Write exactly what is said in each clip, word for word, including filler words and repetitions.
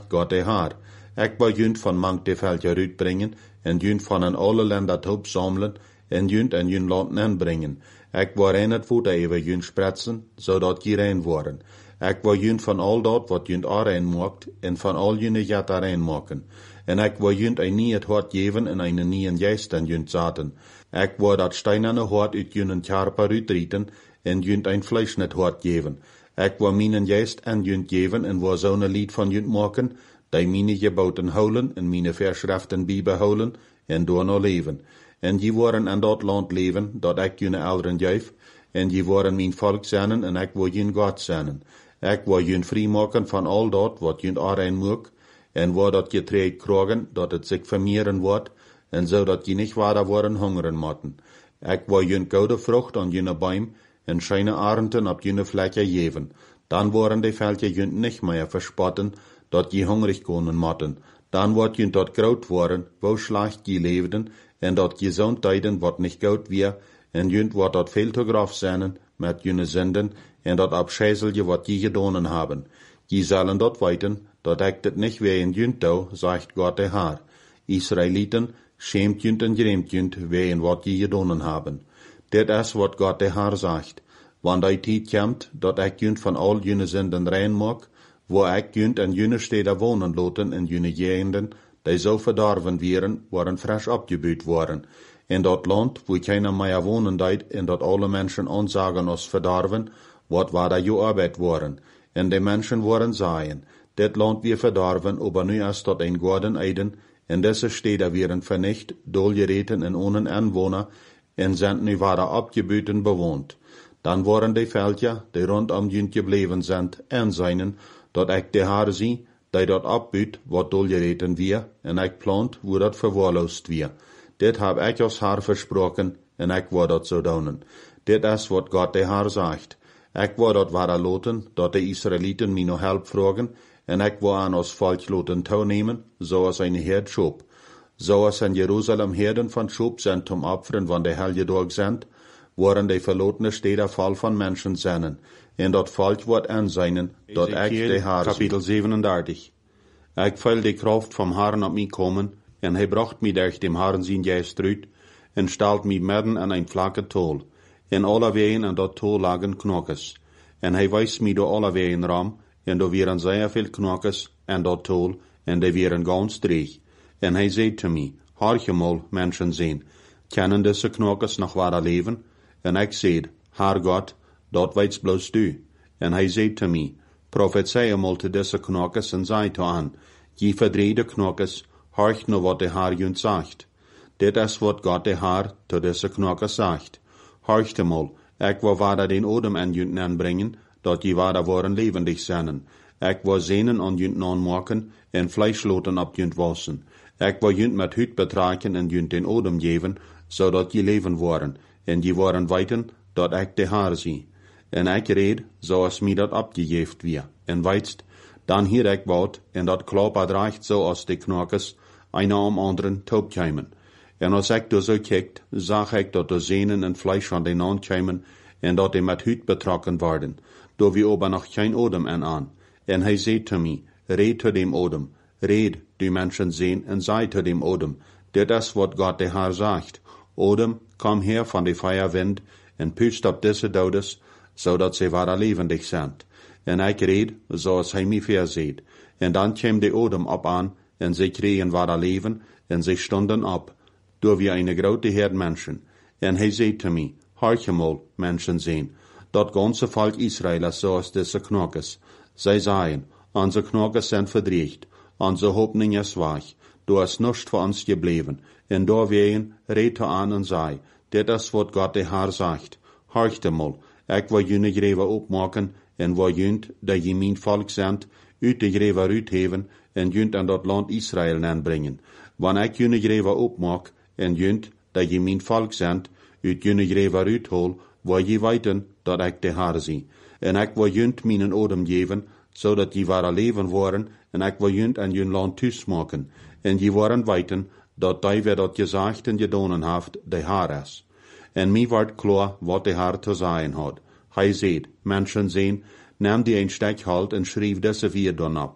zacht Gott de Haar. Ik wil junt van mank de veldje uitbrengen, en junt van een alle länder top samelen, en junt en junt land aanbrengen. Ik wil rein het voet even junt spretsen, zodat je rein worden. Ik wil junt van al dat wat junt aanrein maakt, en van al june jet aanrein maken. En ik wil junt een niet het hart geven en een nieuwe geest aan junt zaten. Ik wil dat steinerne hart uit junt karper uitrieten, en junt een vlees net hart geven. Ik wil mijn geest aan junt geven, en wil zo'n lied van junt maken, die mijn geboten houden, en mijn verschriften bijbehouden, en door nou leven. En je worden aan dat land leven, dat ik jullie ouderen geef, en je worden mijn volk zijn, en ik wil jullie God zijn. Ik wil jullie vrij maken van al dat wat jullie aanrein moet, en waar dat je treed krijgen, dat het zich vermeerderen wordt, en zodat je niet waarder worden hongeren moeten. Ik wil jullie goede vrucht aan jullie boom, en schijne arenden op jullie vlekken geven. Dan worden die veldje jullie niet meer verspotten, dat je hungrig kunnen moeten. Dan wordt jullie tot groot worden, wo slecht je leefden, en dat gezondheden wordt niet goed weer, en jullie wordt dat veel te grof zijn met jullie zinden, en dat abscheiselje wat je gedaan hebben. Je zullen dat weten, dat ik dit niet weer in jullie toe, zegt God de Haar. Israëlieten, schämt jullie en grämt jullie wegen wat je gedaan hebben. Dit is wat God de Haar zegt. Wanneer die tijd komt, dat ik jullie van al jullie zinden rein maak, wo ik jullie en jullie steden wonen laten in jullie gegenden, die zo verdorven wären, worden frisch opgebuut worden. In dat land, wo keiner meer wonen deed, en dat alle mensen aanzagen als verdorven, wat waar dat je arbeid worden. En de mensen worden zeggen, dit land weer verdorven, aber nu is tot een gouden eiden, en deze steden wären vernicht, doelgereten en ohne Anwohner, en zijn nu waar opgebuten bewoond. Dan worden de veldja, die rondom jullie gebleven zijn, en zijn, dat ik de Haar zie, die dat opbuut, wat doelgereten weer, en ik plant, wo dat verwaarloosd weer. Dit heb ik als Haar versproken, en ik word dat zo doen. Dit is wat God de Haar zegt. Ik word dat waar loten, dat de Israëlieten mij nog help vragen, en ik wil aan ons volk loten toenemen, zoals een herd schoop. Zoals in Jeruzalem herden van schoop zijn zum opferen van de helge dag zijn, worden de verlotene steden vol van mensen zijn, en dat volk wordt aanzien, dat ik de Haar Kapitel zevenendertig. Ik viel de kracht vom Herrn op mij komen, en hij bracht mij durch dem Herrn zijn geest uit, en stelt mij midden in een vlakke tol. En alle wegen in dat tol lagen knokjes. En hij wijst mij door alle wegen ram, en er waren zeer veel knokjes in dat tol, en die waren ganz dreig. En hij zei te mij, hartje mal, mensen zijn, kennen deze knokjes nog waar leven? En ik zei, Haar God, dat weet bloos du. En hij zei te mij, profeteer mal te deze knokjes en zei te aan, je verdreide knokjes, harcht nou wat de Haar junt zegt. Dit is wat God de Haar te deze knokjes zegt. Harcht mal, ik wil waar den odem aan junt aanbrengen, dat je waar worden levendig zijn. Ik wil zenen aan junt aanmaken, en vleesloten op junt wassen. Ik wil junt met huid betraken en junt den odem geven, zodat je leven worden, en je worden weten, dat ik de Haar zie. En ik reed, zoals mij dat opgegeven weer, en weitst, dan hier ik woud, en dat klopper draagt zoals de knokjes, een om anderen toepkeimen. En als ik door zo kijkt, zag ik dat de zenen en vlees van den aan keimen, en dat die met huid betrokken worden, door wie aber nog geen odem en aan. En hij zei te mij, reed te dem odem, reed, die mensen zien, en zei te dem odem, dit is wat God de Haar zegt. Odem, kom her van de feuerwind, en puust op deze dodes, zodat ze waar levendig zijn. En ik reed, zoals hij mij verzeet. En dan kwam de odem op aan, en ze kregen waar leven, en ze stonden op, door wie een grote herd mensen. En hij zei te mij, hartje mal, mensen zijn, dat ganze volk Israël is zoals deze knokjes. Zij zeiden, onze knokjes zijn verdreigd, onze hoopning is weg, du is niets voor ons gebleven. En doorwegen reed hij aan en zei, dit is wat God de Haar zegt. Harchte mal, ik wil jullie greven opmaken, en wil jullie, dat je mijn volk zendt, uit de greven uitheven, en jullie aan dat land Israël aanbrengen. Wanneer ik jullie greven opmaak, en jullie, dat je mijn volk zendt, uit jullie greven uithol, wil je weten, dat ik de Haar zie. En ik wil jullie mijn odem geven, zodat je waar leven worden, en ik wil jullie aan jullie land thuis maken. En je worden weten, dat die wat dat gezegd en gedaan heeft, de Haar is. En mij wordt klaar wat de Haar te zeggen had. Hij zei, mensen zijn, neem die een stek halt en schreef deze vier dan op.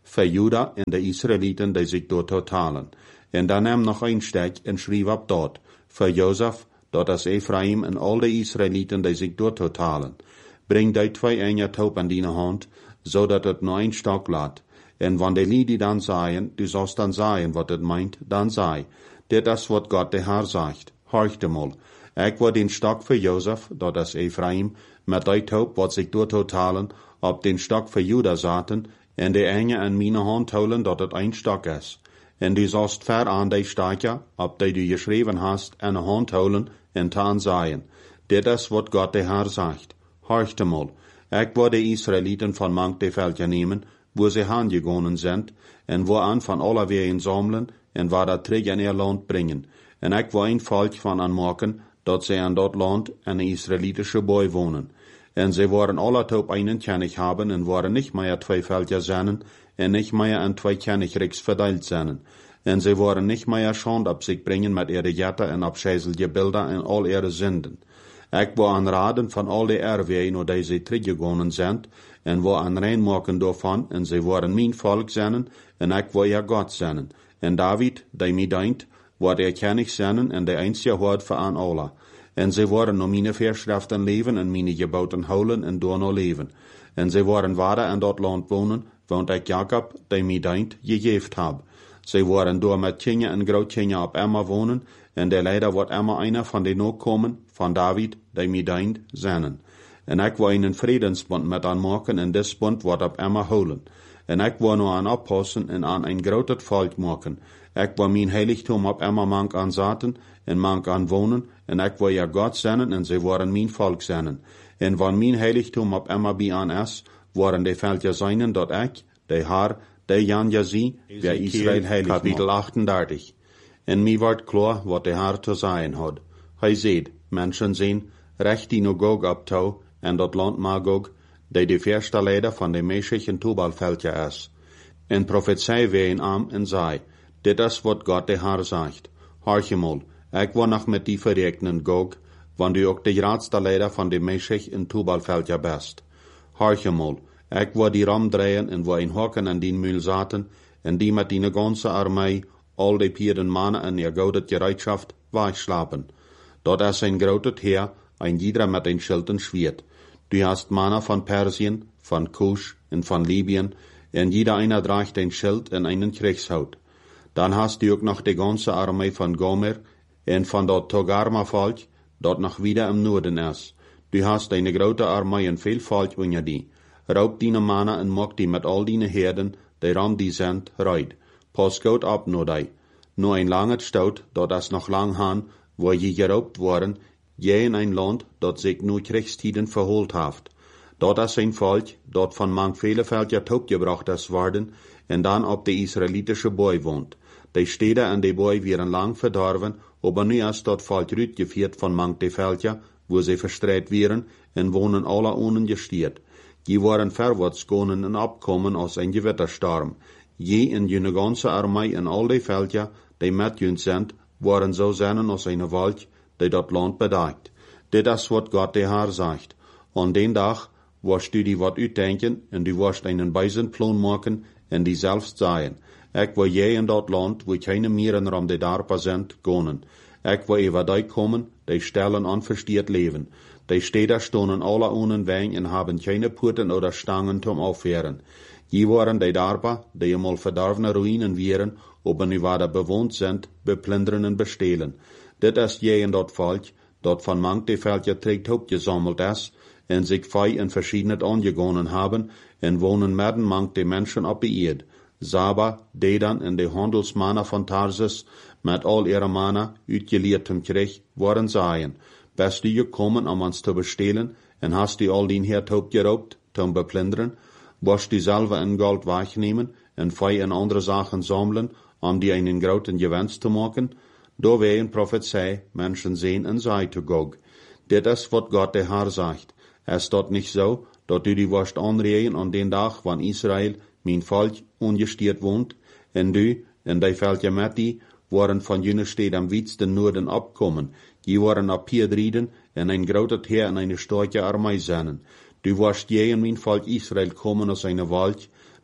für Juda en de Israeliten, die sich dort totalen. En dan nam nog een stek en schreef op dort, für Josef, dort as Ephraim en al de Israeliten, die sich dort totalen. Bring die twee enge taub an dine hand, zodat het nur ein stok laat. En wann de lieden dan zeien, du sollst dan zeien, wat het meint, dan zei. Dit is wat God de Herr sagt. Horchte mal. Ik wil den stok für Josef, dort as Ephraim, met die taub, wat sich dort totalen, op den stok für Juda zaten, en de enge an meine hand holen, dat het ein stok is. En du sollst ver aan die stakja, op die du geschreven hast, an de hand holen, en taan zeien. Dit is wat God de Herr sagt. Horchte mal. Ik wil de Israeliten van mank de veldje nemen, wo sie heimgegangen sind, en wo an van alle wegen sammeln, en waar dat terug in ihr land bringen. En ik wil een volk van aanmaken, dat sie an dat land een israelitische boy wonen. En sie waren alle op einen König haben, en waren nicht mehr zwei Völker zijn, en nicht mehr an zwei Königreichs verteilt zijn. En sie waren nicht mehr Schande op sich bringen met ihre Jätter en abscheißelige Bilder en al ihre Sünden. Ik wil aanraden van al die erwegen, hoe die sie teruggegangen zijn, en wil aanreinmaken daarvan, en zij waren mijn volk zijn, en ik wil ja God zijn. En David, die mij dient, wordt er König zijn, en de einzige hoort voor aan alle. En zij waren naar mijn voorschriften leven, en mijn geboten houden, en door nog leven. En zij waren waarde in dat land wonen, want ik Jacob, die mij dient, gegeven heb. Zij waren door met kinderen en grootkinderen op Emma wonen, en de leider wordt Emma einer van de nakomen van David, die mij dient, zijn. En ik wil een vredensbond met aanmaken, en dit bond wordt op Emma houden. En ik wil nu aan oppassen en aan een groot volk maken. Ik wil mijn heiligtum op Emma mank aanzaten, en mank aan wonen, en ik wil ja God zijn, en zij worden mijn volk zijn. En wanneer mijn heiligtum op Emma bij aan is, worden de veldje zijn dat ik, de haar, de Jan ja zie, bij Israël heilig kapitel achtendertig. En mij wordt klaar wat de Herr te zeggen had. Hij ziet, mensen zien, recht die nu Gog op touw, en dat land Magog, die de eerste leider van de Meshech Tubalveldje is. En profetie ween aan en zei, dit is wat God de Herr zegt. Horch mal, ik wil nog met die verrekenen Gog, want du ook de grootste leider van de Meshech in Tubalveldje best. Horch mal, ik wil die ram draaien en wil een hokken aan die muil zaten, en die met die ganze armee, al die pieren mannen en ihr goudet gereitschaft, wegslapen. Dat is een groot heer, ein jeder met een schild en schwert. Du hast Männer von Persien, von Kusch und von Libyen, und jeder einer tragt ein Schild und einen Kriegshaut. Dann hast du auch noch die ganze Armee von Gomer und von dort Togarma-Volk, dort noch wieder im Norden ist. Du hast eine große Armee und viel Volk unter die. Raub deine Männer und mach die mit all deine Herden, die ram die sind, reid. Pass gut ab nur die. Nur ein langer Staut, dort ist noch lang han, wo je geraubt worden, je in ein Land, dat sich nur Kriegstiden verholt haft. Dort ist ein Volk, dort von manch viele Völker topgebracht ist worden, en dan op de israelitische Boy wohnt. Die Städte an de Boy wären lang verdorven, aber nu ist dort Volk rütgeführt von manch de Völker, wo sie verstreit wären, en wohnen alle ohne gestiert. Die waren verwärts gonen en abkommen aus ein Gewittersturm. Je in jene ganze Armee en al de Völker, die met jün sind, waren so seinen aus eine Wolk, die dat land bedagt. Dit is wat God de Herr sagt. An den Tag wirst du die wat uitdenken, en du wirst einen beisen Plan machen, en die selbst sagen. Ik wil je in dat land, wo keine Mieren ram de Darpa sind, gonen. Ik wil über die kommen, die stellen unverstiert leben. Die Städter stonen alle ohne Wein en haben keine Purten oder Stangen zum Aufwehren. Je waren die Darpa, die einmal verdorvene Ruinen wären, aber nu weiter bewohnt sind, beplündern und bestehlen. Dit is je in dat volk, dat van manch de Völker trägt opgesammelt is, en sich fei in verschiedenet angegonnen haben, en wohnen midden manch de Menschen op de Erd. Saba, Dedan en de handelsmannen van Tarsus, met al ihre Mannen, uitgeleertem Krieg, waren zeien. Bist du gekommen, um uns zu bestehlen, en hast du all den Herd opgeraubt, zum beplündern? Wirst du selber in Gold wegnehmen, en fei in andere Sachen sammeln, um die einen großen Gewinn zu machen? Da wehen Prophezei, Menschen sehen und sei zu Gog. Dit is wat Gott der Herr sagt. Es dort nicht so, dat du die wirst anregen an den Tag, wann Israel, mein Volk, ungestiert wohnt, en du, en die Völker mit die, waren von jene Städt am weitsten Norden abkommen. Die waren ab hier drieden, en ein großes Heer en eine starke Armee sein. Du wirst je in mein Volk Israel kommen aus einer Wald,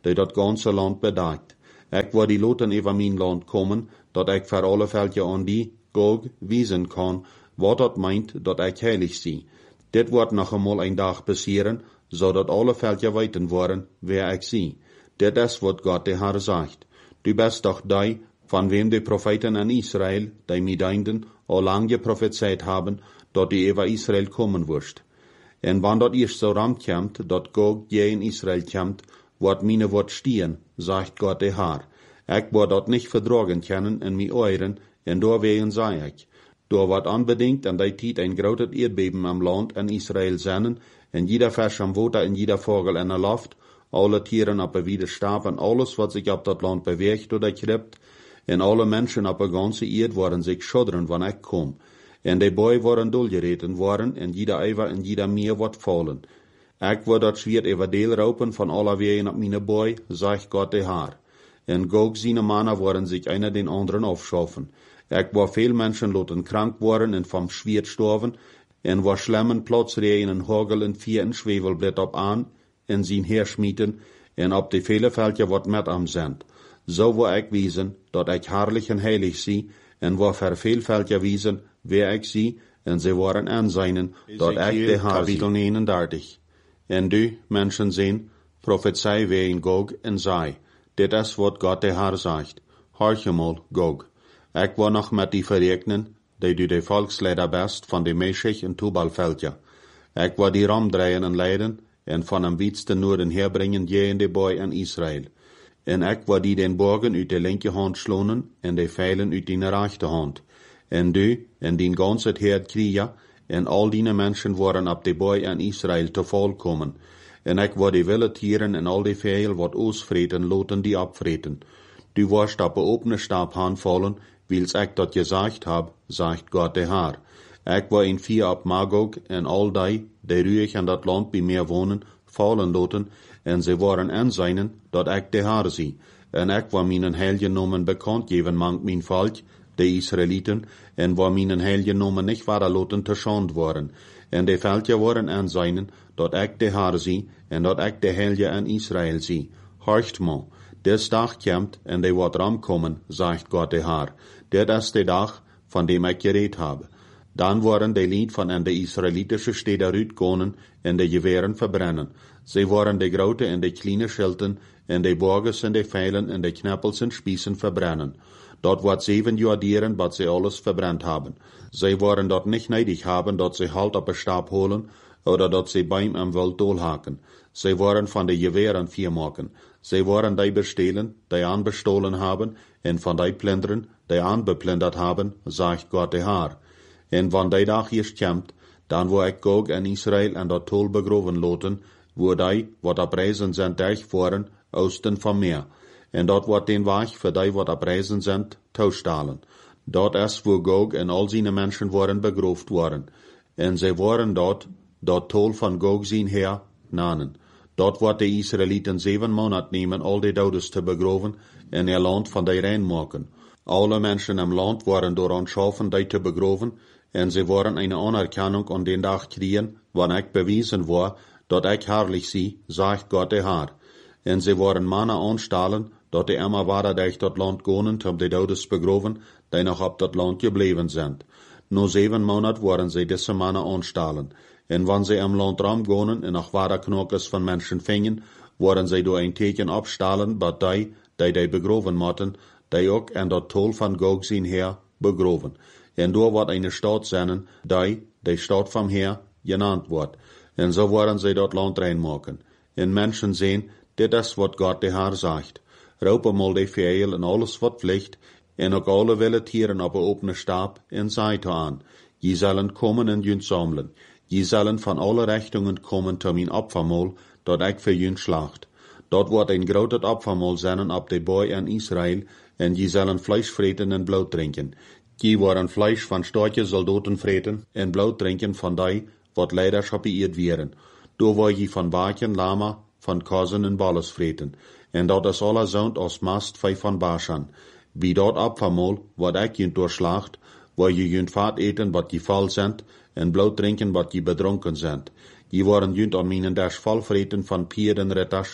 die dat ganze land bedekt. Ik wou die loten over mijn land komen, dat ik voor alle veldje aan die, Gog, wijzen kan, wat dat meint, dat ik heilig zie. Dit wordt nog eenmaal een dag passeren, zodat alle veldje weten worden, wer ik zie. Dit is wat God de Heer zegt. Du bist doch die, van wem de profeten in Israël, die mideinden, al lang geprophezeit haben, dat die over Israël komen wirst. En wann dat eerst zo ramt komt, dat Gog je in Israël komt, wordt mine wordt stien, zegt God de Heer. Ik word dat niet verdragen kunnen in mijn oren, en doorwegen zei ik. Door wat aanbedingt en die tijd een groot eerdbeben am land in Israël zijn, en jeder vers am water en jeder vogel in de lucht, alle tieren op een widerstap en alles wat zich op dat land beweegt oder kript, en alle mensen op de ganze eerd worden zich schudderen wanneer ik kom. En de boy worden dolgereten worden, en jeder eiver en jeder meer wordt vallen. Ik word dat zwiert over deel ropen van alle wegen op mijn boy, zegt God de Heer. En Gog zijn mannen worden zich einer den anderen afschaffen. Ik word veel mensen laten krank worden en van zwiert sterven, en word schlemmen plotsregen en hagel en vier en zwevelblad op aan, en zien heersmieten, en op de vele veldje wat met am zend. Zo wil ik wijzen, dat ik herrlich en heilig zie, en wil voor veel veldje wijzen, wer ik zie, en ze worden aanzijnen, dat ik de Heer zie. eenendertig. En du, mensen zien, profetie wegen Gog en zei, dit is wat God de Heer zegt. Horch eenmaal, Gog. Ik wil nog met die verrekenen, die du de volksleider best van de Meshech en Tubalveldje. Ik wil die ram draaien en leiden, en van een wietste noorden herbrengen je in de boy in Israël. En ik wil die den borgen uit de linke hand slonen, en de veilen uit die rechte hand. En du, en die ganse herd kriegen, en al die mensen worden op de boy in Israël te vol komen. En ik wil de wilde tieren en al die veil wat ausvreten, loten die opvreten. Du wirst op de opene stap handvallen, wils ik dat gezegd heb, zegt God de Heer. Ik wil in vier op Magog en al die, die ruhig in dat land bij meer wonen, vallen loten, en ze worden aanzijnen, dat ik de Heer zie. En ik wil mijn heilige nomen bekend geven mank mijn volk, de Israëlieten, en wil mijn heilige nomen niet waren loten te schand worden. En de veldje worden aanzijnen, dat ik de Heer zie, en dat ik de heilige in Israël zie. Horcht me. Des dag komt, en de wordt ram komen, zegt God de Heer. Dit is de dag, van dem ik gereed heb. Dan worden de lied van en de Israëlitische steden uitkomen en de geweren verbrennen. Ze worden de grote en de kleine schilten, en de borgers en de veilen en de knappels en spiezen verbrennen. Dat wordt zeven jaar dieren, wat ze alles verbrennt hebben. Ze worden dat niet neidig hebben, dat ze halt op een stap holen, oder dat ze beim am wild doorhaken. Ze worden van de geweren vier maken. Ze worden die bestelen, die aanbestolen hebben, en van die plunderen, die aanbeplunderd hebben, zegt God de Heer. En wann die dag eerst komt, dan wil ik Gog in Israël en dat tol begroven loten, wo die, wat op reizen zijn, durchvoeren, oosten van meer. En dat wordt den weg voor die, wat op reizen zijn, toestalen. Dat is wo Gog en al zijn mensen worden begroofd worden. En zij worden dat, dat tol van Gog zijn her, nanen. Dat wordt de Israëlieten zeven maanden nemen al die dodes te begroven en ihr land van die rein maken. Alle mensen im land worden door anschaffen die te begroven, en ze worden eine anerkennung an den dag kriegen, wanneer ik bewezen word, dat ik herrlich zie, zegt God de Heer. En ze worden mannen aanstellen, dat die immer waren durch dat land gonen, om de dodes begroven, die nog op dat land gebleven zijn. No zeven maanden worden ze deze mannen aanstellen. En wanneer ze im land ram gonen en nog ware knokjes van mensen vingen, worden ze door een teken opstellen, dat die, die die begroven moeten, die ook in dat tol van Gog zijn her, begroven. En door wordt een stad zijn, die, de stad van Heer, genannt wordt. En zo worden ze dat land reinmaken. En mensen zien, dit is wat God de Heer zegt. Roep mal de veil en alles wat vliegt, en ook alle wilde tieren op een opene stap, en zei aan, je zullen komen en jun samelen. Je zullen van alle richtingen komen te mijn opfermaal, dat ik voor jun slacht. Dat wordt een groot opfermaal zijn op de boy in Israël, en je zullen vlees vreten en bloed drinken. Je worden vlees van stortje soldaten vreten en bloed drinken van die, wat leiderschap beëerd werden. Door word je van baken, lama, van kozen en balles vreten. En dat is alle zound als mast vijf van Bashan. Wie dat opfermaal, wat ik je doorslacht, waar je junt vaat eten wat je val zend, en bloed drinken wat je bedronken zend. Je worden junt aan mijn des val vreten van pierdenritters,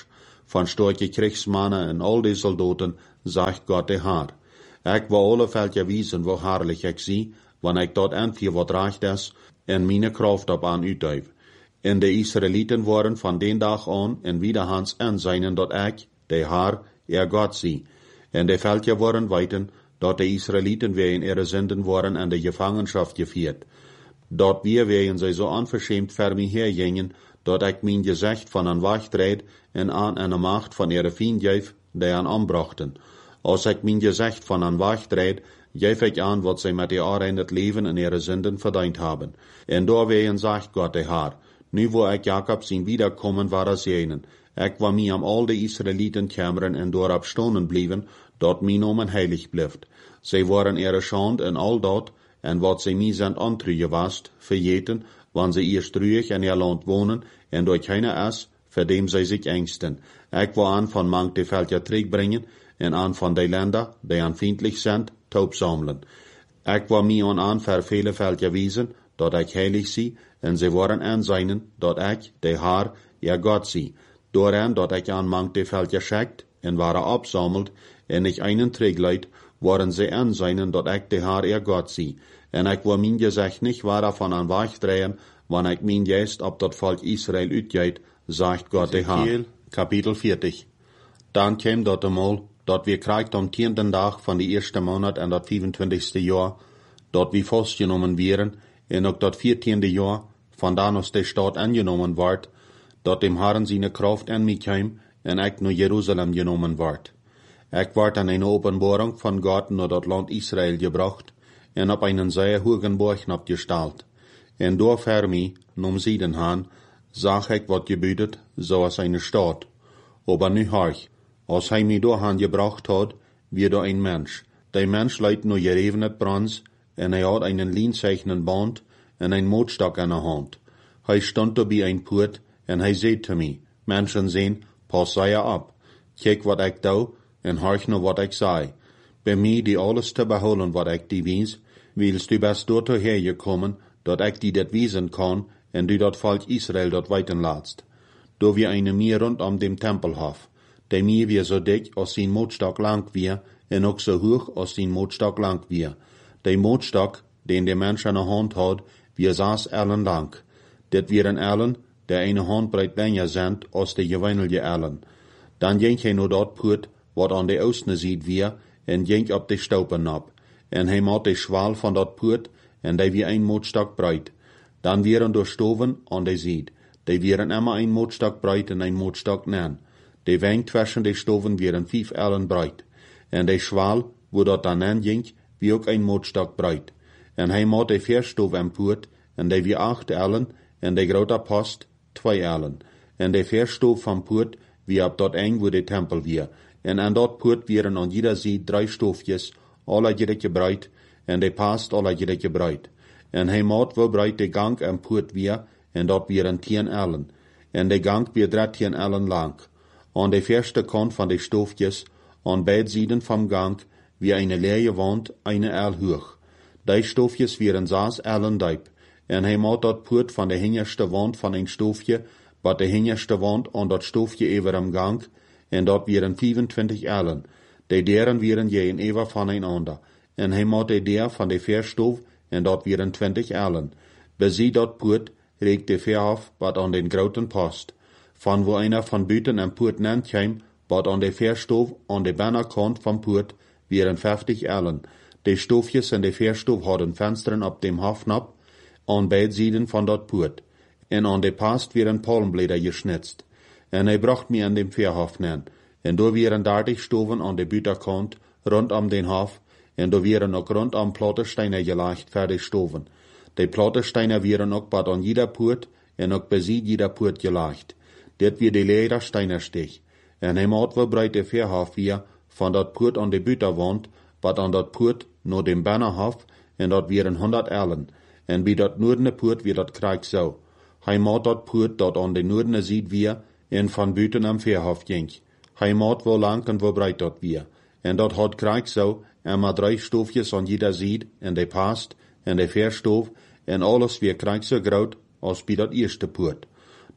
van starke Kriegsmannen en al die soldaten, zegt God de Heer. Ik wil alle veltje wijzen hoe herrlich ik zie, wanneer ik dat entvier wat recht is, en mijn kracht op aan uitduif. En de Israëlieten waren van den dag aan en wiederhans aanzien dat ik, de Heer, er God zie. En de veltje waren weten, dat de Israëlieten wegen ihre Sünden waren aan de Gefangenschaft gevierd. Dat wir wegen zij zo onverschämt ver mij hergingen, dat ik mijn gezicht van een wachtreed en aan een macht van ihre Feind geef, die aan aanbrachten. Als ik mijn gezicht van een wachtreed, geef ik aan wat zij met ihrer in het leven en ihre Sünden verdient hebben. En doorwegen zegt God de Heer, nu wo ik Jacob zien wiederkommen war sehen, ik wil mij am al de Israëlieten kämmeren en doorop stonen blijven, dat mijn namen heilig blijft. Zij waren ihre schande en al dat, en wat zij mij zijn antruge wast, vergeten, wanneer zij eerst ruhig in ihr land wonen, en door keine is, voor dem zij zich engsten. Ik wil aan van mank de veltje terugbrengen, en aan van de länder, die aan vriendelijk zijn, taub samelen. Ik wil mij aan aan voor vele veltje wijzen, dat ik heilig zie, en zij worden aanzien, dat ik, de Heer, ihr God zie. Dooraan dat ik aan mank de veltje schickt, en waren opsamelt, en ik einen terugleid, worden zij aanzien, dat ik, de Heer, ihr God zie. En ik wil mijn gezicht niet waar van aan wegdrehen, wanneer ik mijn geest op dat volk Israël uitgeet, zegt God de Heer. Kapitel veertig. Dan kwam dat eenmaal, dat we krijgt am tienden dag van de eerste maand en dat vijfentwintigste jaar, dat we vastgenomen werden, en ook dat veertiende jaar, vandaan als de stad aangenomen wordt, dat dem Herren zijn kracht aan mij kwam, en ik naar Jeruzalem genomen word. Ik werd aan een openbaring van God naar dat land Israël gebracht, en op einen zeer hohen borg opgesteld. En door voor mij, nom Sieden han, zag ik wat gebeutet, zoals eine stad. Aber nu horch, als hij mij doorhan gebracht had, wie door een mens. Der mens leidt nur gerevenet brons, en hij had einen lienzeichnen band, en een mootstok in de hand. Hij stond er bij een poort, en hij zei te mij, mensen zien, pas zij op. Kijk wat ik doe, en horch naar wat ik zei. Bij mij die alles te behouden wat ik die wies, wilst du best dorthin hergekommen, dat ik die dat wiesen kan, en du dat volk Israël dat weiten laatst. Do wir eine Meer rund om dem Tempelhof. Der Meer wie so dick als zijn mootstok lang wie, en ook so hoog als zijn mootstok lang wie. Der mootstok, den der Mensch in de hand had, wie zes ellen lang. Dit wieren ellen, der eine handbreit länger sind als de gewöhnliche ellen. Dan ging hij naar dat poort, wat aan de oosten ziet wie, en ging op de staupen op. En hij maat de schwal van dat poort, en die wie een mootstok breit. Dan wieren door stoven aan de ziet. Die wieren immer een mootstok breit en een mootstok nen. De weng tussen de stoven wieren vijf ellen breit. En de schwal, wo dat dan nen ging, wie ook een mootstok breit. En hij maat de vier stoven en poort, en die wie acht ellen, en de grote post, twee ellen. En de vier stoven van poort, wie op dat eng wo de tempel wie. En aan dat poort wieren aan jeder ziet drie stoofjes, alle jeder breit, en de past alle jeder breit. En hij maat wo breit de gang en poort wie, en dat wieren tien ellen. En de gang wie dertien ellen lang. Aan de verste kant van de stoofjes, aan beide zijden van gang, wie eine leere wand, eine el hoog. Die stoofjes wieren zes ellen diep. En hij maat dat poort van de hingerste wand van een stoofje, wat de hingerste wand aan dat stoofje over am gang, en dat wieren vijfentwintig ellen. De deren wieren je een ever van een ander. En hij maat de der van de verstoof, en dat wieren twintig ellen. Bezie dat poort, reekt de verhof, wat aan den groten post. Van wo einer van buiten en poort nent kwam, wat aan de verstoof, aan de binnenkant van poort, wieren vijftig ellen. De stoofjes en de verstoof hadden vensteren op dem hofnap, aan beide zijden van dat poort. En aan de past wieren palmbleder geschnitzt. En hij bracht mij aan dem verhof nen. En door wieren dertig stoven aan de buitenkant, rondom den hof, en door wieren ook rondom plattensteinen gelegd voor de stoven. De plattensteinen wieren ook wat aan jeder poort, en ook bezie jeder poort gelegd. Dit weer de ledersteiner stich. En hij maat wel breit de verhof weer, van dat poort aan de buitenwand, wat aan dat poort naar dem binnenhof, en dat wieren honderd ellen. En bij dat noordene poort weer dat krijg zo. Hij maat dat poort dat aan de noordene ziet weer, en van buiten am verhof ging. Hij maat wel lang en wel breit dat weer. En dat had krijg zo, en maar drie stoofjes aan jeder ziet, en de past, en de verstoof, en alles weer krijg zo groot, als bij dat eerste poort.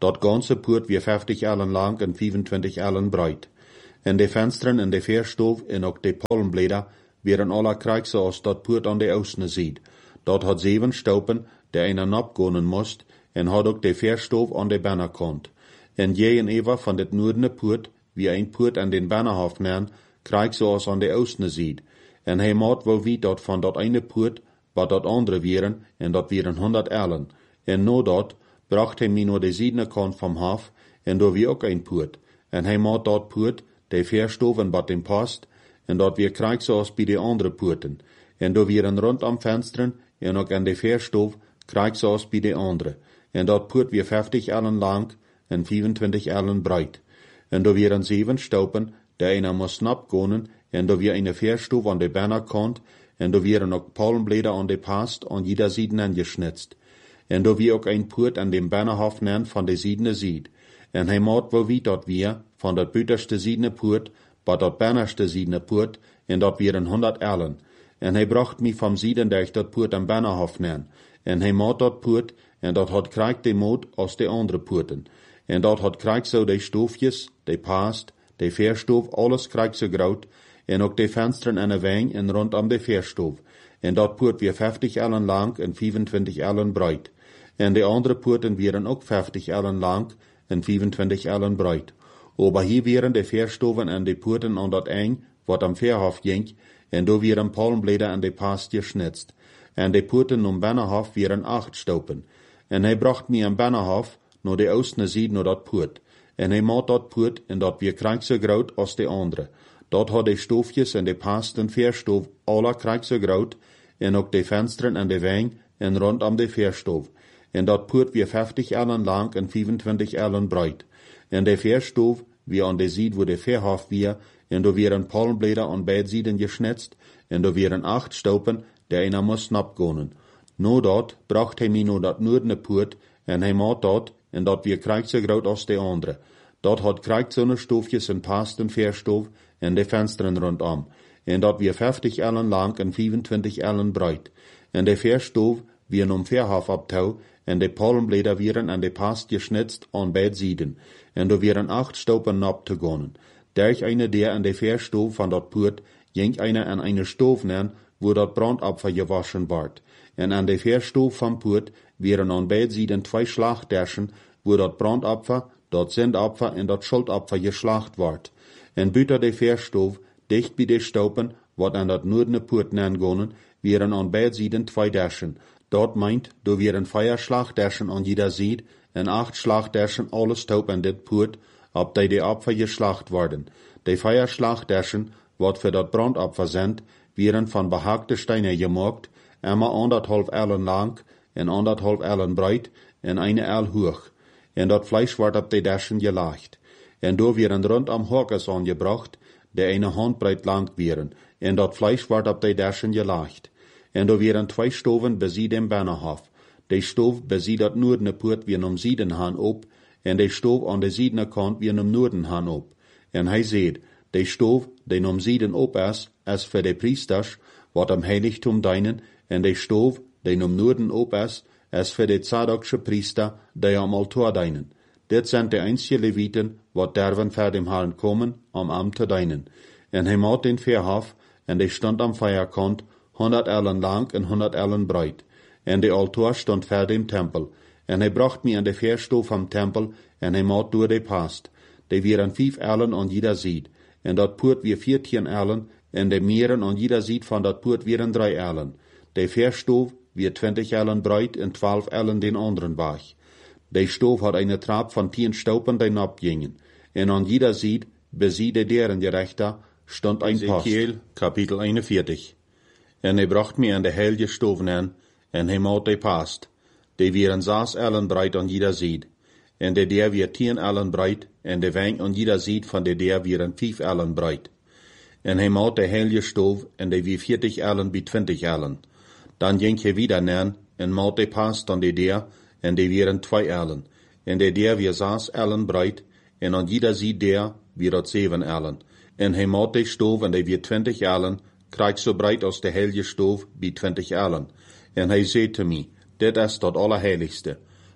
Dat ganze poort wie vijftig ellen lang en vijfentwintig ellen breit. En de vensteren en de veerstoof en ook de palmbleder wären alle krijg zoals dat poort aan de oostene ziet. Dat had zeven stopen, de einer napgonen moest, en had ook de veerstoof aan de binnenkant. En je en Eva van dit noordene poort, wie een poort aan den binnenhof nemen, krijg zoals aan de oostene ziet. En hij maat wel wie dat van dat ene poort, wat dat andere wieren, en dat wieren honderd ellen. En no dat, bracht hij mij naar de ziedene kant van hof, en daar wie ook een poort. En hij maat dat poort, de veerstoven wat hem past, en dat weer krijg zoals bij de andere poorten. En daar wieren rondom vensteren, en ook aan de veerstoof, krijg zoals bij de andere. En dat poort weer vijftig ellen lang, en vijfentwintig ellen breit. En daar wieren zeven stopen, de einer moest napgonen, en daar weer een veerstoof aan de binnenkant, en daar wieren ook palmbleder aan de past, aan jeder zieden aangesnitst. En daar wie ook een poort aan dem binnenhof nen van de ziedene zied. En hij maat wel wie dat weer, van dat buitenste ziedene poort, bij dat binnenste ziedene poort, en dat wieren honderd ellen. En hij bracht mij van zieden dat ik dat poort aan binnenhof nen. En hij maat dat poort, en dat had krijg de moot als de andere poorten. En dat had krijg zo de stoofjes, de past, de veerstoof, alles krijg zo groot, en ook de vensteren en de wijn en rondom de veerstoof. En dat poort weer vijftig ellen lang en vijfentwintig ellen breit. En de andere poorten wieren ook vijftig ellen lang en vijfentwintig ellen breit. Aber hier wieren de veerstoven en de poorten aan dat eng, wat am veerhof ging, en daar wieren palmbleder en de past gesnitst. En de poorten om binnenhof wieren acht stopen. En hij bracht mij aan binnenhof, naar de oostene zied naar dat poort. En hij maat dat poort, en dat weer krijg zo groot als de andere. Dat had de stoofjes en de pasten veerstoof alle krijg zo groot, en ook de vensteren en de wijn, en rondom de veerstoof. En dat poort weer vijftig ellen lang en vijfentwintig ellen breit. En de veerstoof, wie aan de zied wo de veerhof weer, en daar wieren palmbleder aan beide zieden gesnitst, en daar wieren acht stopen, de einer moest napgonen. No dat bracht hij mij naar dat noordene poort, en hij maat dat, en dat weer krijg zo groot als de andere. Dat had krijg zo'n stoofjes en pasten veerstoof, en de vensteren rondom. En dat weer vijftig ellen lang en vijfentwintig ellen breit. En de veerstoof wieren om veerhof optouw, en de palmbleder wieren aan de past gesnitst aan beide zieden. En daar wieren acht stopen nap te gonen. Derch eine der aan de veerstoof van dat poort, ging eine aan eine stoof nen, wo dat brandopfer gewaschen ward. En aan de veerstoof van poort wieren aan beide zieden twee slagderschen, wo dat brandopfer, dat zendopfer en dat schuldopfer geslacht ward. En buiten de veerstoof, dicht bij de stopen, wat aan dat noordene poort nen gonen, wieren aan beide zieden twee derschen. Dat meint, do wieren vier slagderschen aan jeder zied, en acht slagderschen alle stoop aan dit poort, op die de opfer geslacht worden. De vier slagderschen, wat voor dat brandopfer zendt, wieren van behaakte stenen gemaakt, einmal anderthalb ellen lang, en anderthalb ellen breit, en eine el hoog. En dat vlees wordt op de derschen gelegt. En door wieren rondom horkes aangebracht, de eine handbreit lang wieren, en dat vlees wordt op de derschen gelegt. En door wieren twee stoven bezie dem binnenhof. De stoof bezie dat noordene poort weer om zieden han op, en de stoof aan de ziedene kant weer om noorden han op. En hij zeed, de stoof, die om zieden op is, is voor de priesters, wat am heiligtum dienen, en de stoof, die om noorden op is, is voor de Zadoksche priester, die am altaar dienen. Dit zijn de einzige Leviten, wat derven voor dem Herrn komen, om am te dienen. En hij maat den veerhof, en de stond am vijfkant, honderd ellen lang en honderd ellen breit. En de altaar stond voor dem tempel. En hij bracht mij aan de veerstoof vom tempel, en hij maat door de past. Die wieren vijf ellen aan jeder zied. En dat poort weer veertien ellen, en de meren aan jeder zied van dat poort wieren drie ellen. De veerstoof weer twintig ellen breit en twaalf ellen den anderen Bach. De stoof had eine trap van tien stopen die napgingen. En aan jeder zied, beziede deren gerechter, stond ein Post. Ezekiel, kapitel eenenveertig. En hij bracht mij aan de heilige stoven aan, en hij maat de past. Die wieren zes ellen breit aan jeder zied. En de der weer tien ellen breit, en de wijn aan jeder zied van de der wieren vijf ellen breit. En hij maat de heilige stoof, en die wie veertig ellen bij twintig ellen. Dan ging hij wieder neer, en maat de past aan de der, en die wieren twee ellen. En de der weer zes ellen breit, en aan jeder zied der weer dat zeven ellen. En hij maat de stoof, en die weer twintig ellen, krijg zo breit als de heilige stoof bij twintig ellen. En hij zei te mij, dit is dat allerheiligste.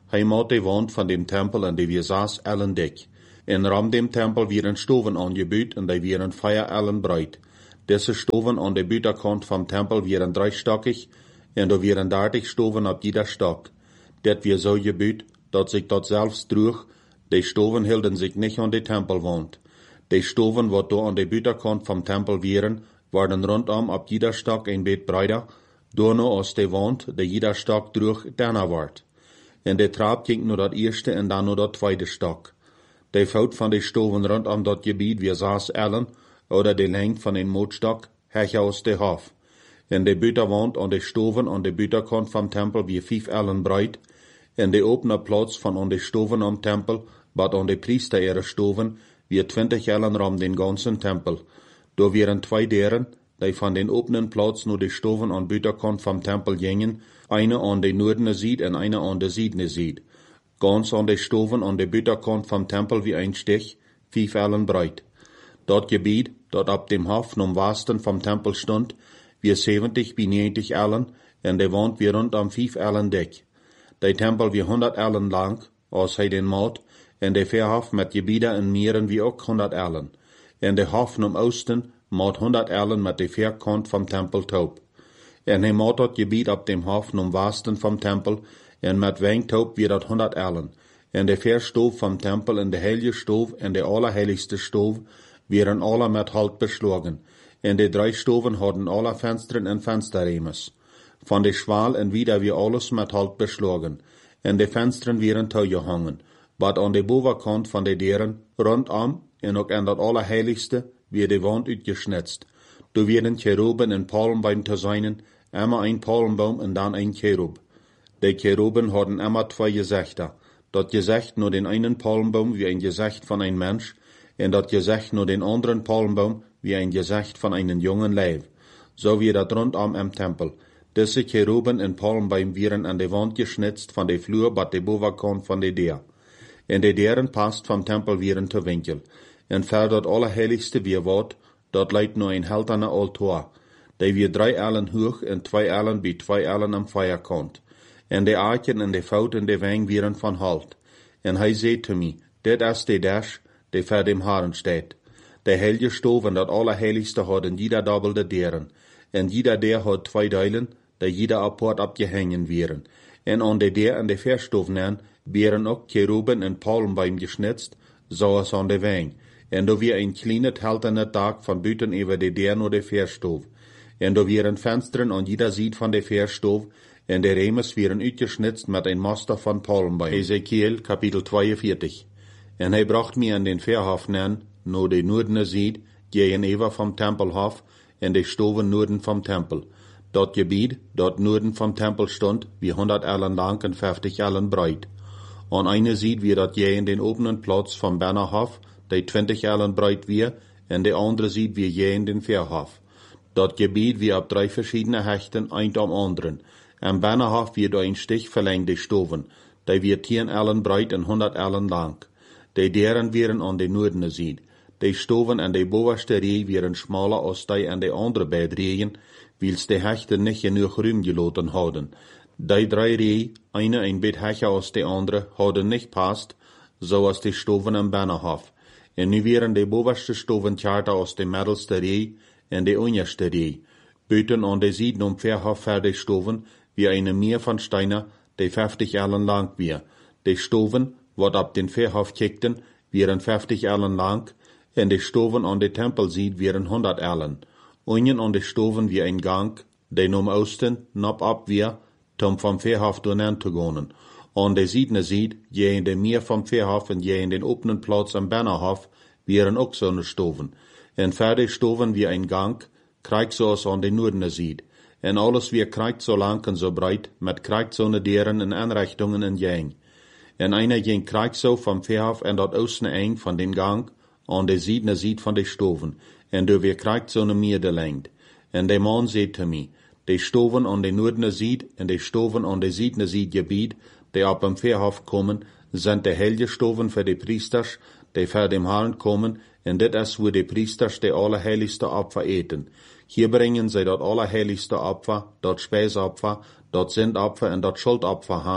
Hij maat de wand van dem tempel en die wir saß ellen dik. En ram dem tempel wieren stoven aangebuut en die wieren feier ellen breit. Deze stoven aan de buitenkant vom tempel wieren dreistockig en er wieren dertig stoven op jeder stok. Dat wir so gebuut, dat sich dat selbst droeg, die stoven hielden sich nicht an die tempelwand. Die stoven, wat do aan de buitenkant vom tempel wieren, waren rondom op jeder stok een beet breiter, door no als de wand, die jeder stok droeg, dana ward. En de trap ging nur dat eerste en dan nur dat tweede stok. De fout van de stoven rondom dat gebied wie saß ellen, oder de lengte van een mootstok, hech aus de hof. En de buitenwand aan de stoven aan de buitenkant vom tempel wie vijf ellen breit, en de opene plaats van aan de stoven am tempel, wat aan de priester ihre stoven, wie twintig ellen ram den ganzen tempel. Do wieren twee deuren, die van den openen plaats nur de stoven aan buitenkant vom tempel gingen, eine aan de noordene zied en eine aan de ziedene zied. Ganz aan de stoven aan de buitenkant vom tempel wie ein Stich, vijf ellen breit. Dat gebied, dat op dem Hof nom Westen vom Tempel stond, wie zeventig bij negentig ellen, en de wand wie rondom vijf ellen dik. De tempel wie honderd ellen lang, als hij den maat, en de verhof met gebieden en mieren wie ook honderd ellen. En de hof nom Oosten maat honderd ellen met de verkant vom Tempel taub. En hij maat dat gebied op dem Hof nom Westen vom Tempel, en met wijntaub wie dat honderd ellen. En de verstoof vom Tempel en de heilige stoof en de allerheiligste stoof, wieren alle met hout beschlagen, en de drei stoven hadden alle vensteren en vensterremes. Van de schwaal en wieder wie alles met hout beschlagen, en de vensteren wieren toegehangen, wat aan de bovenkant van de deuren, rondom, en ook aan dat allerheiligste, wie de wand uitgesnitst. Du wieren cheruben en palmboom te zijn, immer een palmboom en dan een cherub. De cheruben hadden immer twee gezichten, dat gezicht nur den einen palmboom wie een gezicht van een mens, en dat gezicht nur den anderen palmboom wie ein gezicht van einen jungen Leib. So wie dat rondom am Tempel. Diese cheruben en palmboom wieren an de wand geschnitzt van de vloer bat de bovenkant van de deur. En de deuren past vom Tempel wieren te winkel. En ver dat allerheiligste wie wat, dat leidt nur ein helterne altaar. Die wie drei ellen hoog en twee ellen bij twee ellen am feierkant. En de aartjen en de fout en de wang wieren van halt. En hij zei te mij, dit is de dash, die voor dem Herrn steht. De heilige stoven dat allerheiligste hadden jeder dobbelde deuren, en jeder deur had twee deulen, die jeder apart abgehangen wieren. En aan de deur en de verstoven wieren ook cheruben en palmboom geschnitzt, zoals aan de wang. En do wie een kleine helterne dak van buiten over de deur naar de verstoof. En do wieren vensteren aan jeder zied van de verstoof, en de remes wieren uitgesnitzt met een master van palmboom. Ezekiel, kapitel tweeënveertig. En hij bracht mij aan den verhof nen, no de noordene zied, gegenüber vom Tempelhof, en de stoven noorden vom Tempel. Dat gebied, dat noorden vom Tempel stond, wie honderd ellen lang en vijftig ellen breit. Aan eine zied wie dat je in den openen plaats vom Bannerhof, die twintig ellen breit wie, en de andere zied wie je in den verhof. Dat gebied wie op drei verschiedene hechten, ein am anderen. Am Bannerhof wie do ein Stich verlängde stoven, die wie tien ellen breit en honderd ellen lang. De deuren wieren aan de noordene zied. De stoven en de bovenste rij wieren smaller als die aan de andere bedrijen, wils de hechten niet genoeg ruim gelaten hadden. Die drei rij, eine een bit hecher als de andere, hadden niet past, zoals de stoven am Bannerhof. En nu wieren de bovenste stoven tjarter als de middelste rij en de onderste rij. Buiten aan de zieden om verhof verder stoven, wie eine meer van steiner, die vijftig ellen lang weer. De stoven, wat op den verhof kijkten, wieren vijftig ellen lang, en de stoven aan de tempel ziet wieren honderd ellen. Unien aan de stoven wie een gang, die nom Oosten, nop op weer, tom vom verhof doorheen te gaan. Aan de ziedene ziet, je in de meer vom verhof en je in den openen plaats am Bannerhof, wieren ook zo'n stoven. En verder stoven wie een gang, krijgt zoals aan de noordene ziet. En alles weer krijgt zo lang en zo breit, met krijgt zo'n deuren en aanrichtingen en jeng. En einer ging krijgt zo vom verhof en dat oosten eng van den gang, aan de ziedene ziet van de stoven, en du weer krijgt zo'n meerde lengte. En de man zei te mij, de stoven aan de noordene ziet en de stoven aan de ziedene ziet gebied, die op een verhof komen, zijn de heilige stoven voor de priesters, die voor dem Herrn komen, en dit is wo de priesters de allerheiligste Opfer eten. Hier brengen zij dat allerheiligste Opfer, dat Speisopfer, dat Sintopfer en dat Schuldopfer aan,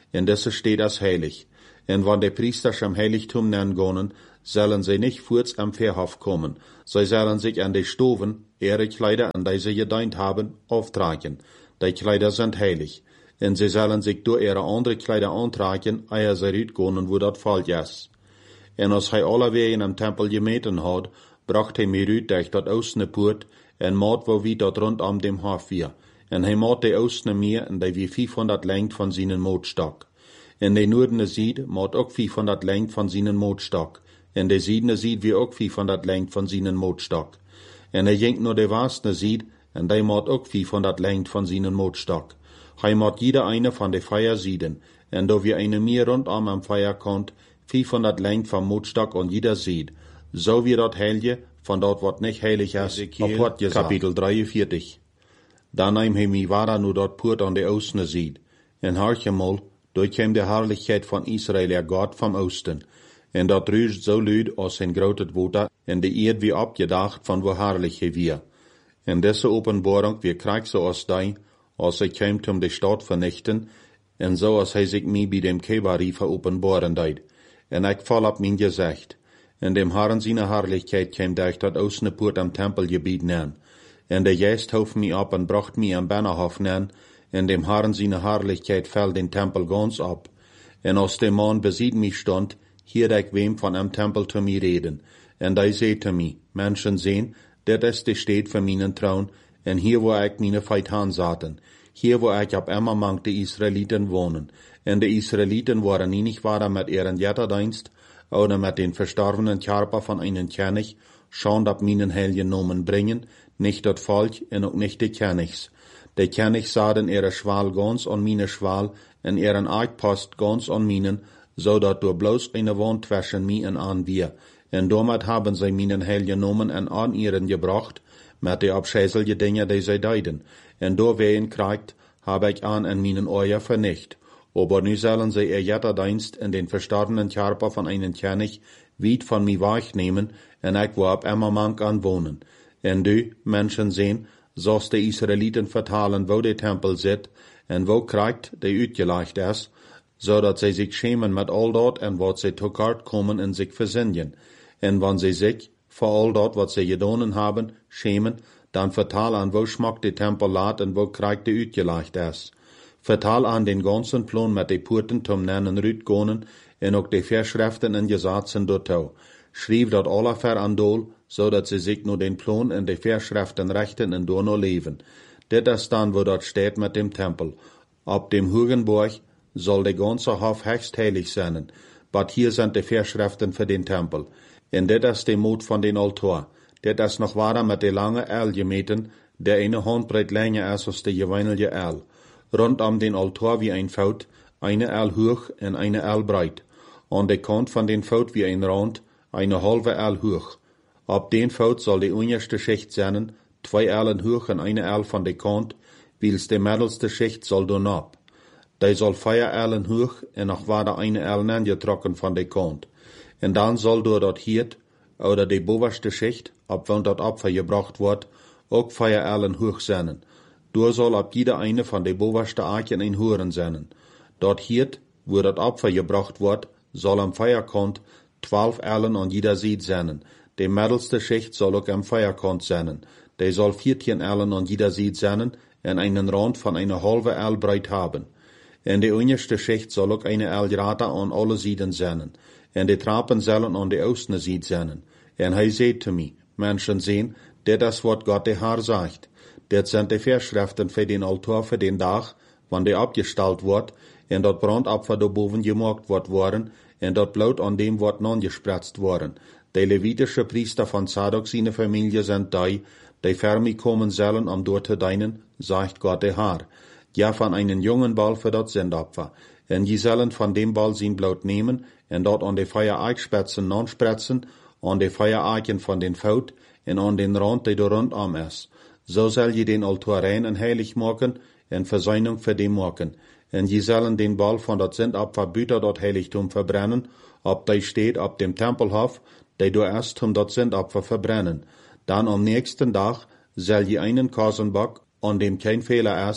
en deze steht als heilig. En wann de Priesters am Heiligtum nennen sollen sie nicht kurz am Verhof kommen. Sie sollen sich an die Stoven, ihre Kleider, an die sie gedient haben, auftragen. Die Kleider sind heilig. En sie sollen sich durch ihre andere Kleider antragen, ehe sie rütgehen, wo dat falsch ist. En als hij alle wegen am Tempel gemeten had, bracht hij mij uit durch dat oostne poort, en maat wo wie dat rondom dem Hof wir. En hij maat de oostne meer, en die wie vierhonderd lengte van zijn mootstok. En de noordene zied maat ook vierhonderd lengte van zijn mootstok. En de ziedene zied wie ook vierhonderd lengte van zijn mootstok. En hij ging naar de westene zied, en die maat ook vierhonderd lengte van zijn mootstok. Hij maat jeder eine van de vier zieden, en do wie eine meer rondom am Feuer kommt, vierhonderd lengte van mootstok en jeder zied. So wie dat heilige, van dat wat nicht heilig is, op wat gesagt. Kapitel drieënveertig. Dan neem hij mij waar nu dat poort aan de oostene zied. En hartje mal, durchkwam de Herrlichkeit van Israël, der Gott vom Osten. En dat ruist zo luid als een groot water, en de eerd wie opgedacht van wo herrlich hij weer. En deze openbaring wie krijgt zo als die, als hij kwam om de stad vernichten, en zo als hij zich mij bij dem Kebari veropenbaren deed. En ik val op mijn gezicht. En dem Herren seine Herrlichkeit kwam durch dat oostene poort am Tempelgebiet neer. En de Geist hof mij op en bracht mij am Bannerhof neer, en dem Herren seine Herrlichkeit fällt den Tempel ganz ab. En als der Mann besied mich stond, hier ik wem van am Tempel zu mir reden. En die zei mij, Menschen sehen, dat is de steed van mijn troon, en hier wo ik mijn Feithan zaten. Hier wo ik op immer mang de Israeliten wohnen. En de Israeliten waren niet waren met ihren Jetterdienst, oder mit den verstorbenen Körper von einem König, schon dat meinen heiligen Namen bringen, nicht dat Volk en auch nicht die Königs. Die Königs sahen ihre Schwal ganz an meine Schwal, en ihren Eidpost ganz an meinen, so dat du bloß eine Wand zwischen mir und an wir. En damit haben sie meinen heiligen Namen en an ihren gebracht, mit die abscheuliche Dinge, die sie deiden. En do wen kriegt, habe ich an en meinen Euer vernicht. Aber nu sollen sie ihr Jetterdienst in den verstorbenen Körper von einem König weit von mir wegnehmen, en ich wo ab immer mank an wohnen. En du, Menschen sehen, so's die Israeliten vertalen, wo der Tempel sit, en wo kriegt, der uitgeleicht ist, so dat sie sich schämen mit all dort en wat sie zu kort kommen en sich versinnen. En wann sie sich, vor all dort wat sie gedonen haben, schämen, dann vertal an, wo schmeckt der Tempel laat en wo kriegt der uitgeleicht ist. Vertal an den ganzen Plan mit de Purten zum nennen Rütgonen en ook de Verschriften en Gesetzen dortau. Schrieb dat alle verandol, so dat sie sich nur den Plan en de Verschriften rechten en door no leven. Dit is dan wo dat steht mit dem Tempel. Ab dem Hugenburg soll de ganze Hof höchst heilig sein, but hier sind de Verschriften für den Tempel. En dit is de Mut von den Altar. Dit is noch wahrer mit de lange El gemeten, der eine Handbreit länger ist als de gewöhnliche El. Rund um den Altar wie ein Fout, eine El hoch en eine El breit. An de Kant von den Fout wie ein Rand, eine halbe El hoch. Ab den Fout soll die unterste Schicht sein, zwei Ellen hoch en eine El von de Kant, wils de mittelste Schicht soll dann ab. Die soll vier Ellen hoch en noch war eine El angetrokken von de Kant. En dann soll door dat Hiert, oder de bovenste Schicht, ab wann dat Opfer gebracht wordt, ook vier Ellen hoch sein. Door soll ab jeder eine von de bovenste Arken ein Huren sein. Dort hiert, wo dat Opfer gebracht wordt, soll am Feierkant zwölf Ellen an jeder Seite sein. De mittelste Schicht soll ook am Feierkant sein. De soll vierzehn Ellen an jeder Seite sein en einen Rand von einer halbe El breit haben. En de unterste Schicht soll ook eine El gerade an alle Seiten sein. En de Trappen sollen an de oostene Seite sein. En hij zei zu mir, Menschen sehen, dit is wat Gott de Herr sagt. Dit sind die Verschriften für den Altar für den Tag, wann der abgestellt wird, en dat Brandopfer daarboven gemaakt wordt worden, en dat Blut an dem wordt nongespritzt worden. De levitische Priester von Zadok seine Familie sind die, die für mich kommen sollen, um dort zu dienen, sagt Gott der Herr. Ja, von einen jungen Ball für dat Sündopfer. En je sollen von dem Ball sein Blut nehmen, en dort an de Feuereichspitzen nonspritzen, an de Feuereichen von den Fout, en an den Rand, der rundum ist. So soll je den Altar rein en heilig machen, en Versöhnung für den machen. En je sollen den Ball von dat Sündopfer büter dort Heiligtum verbrennen, ob die steht ab dem Tempelhof, die du erst um dat Sündopfer verbrennen. Dann am nächsten Tag soll je einen Kasenbock, an dem kein Fehler ist,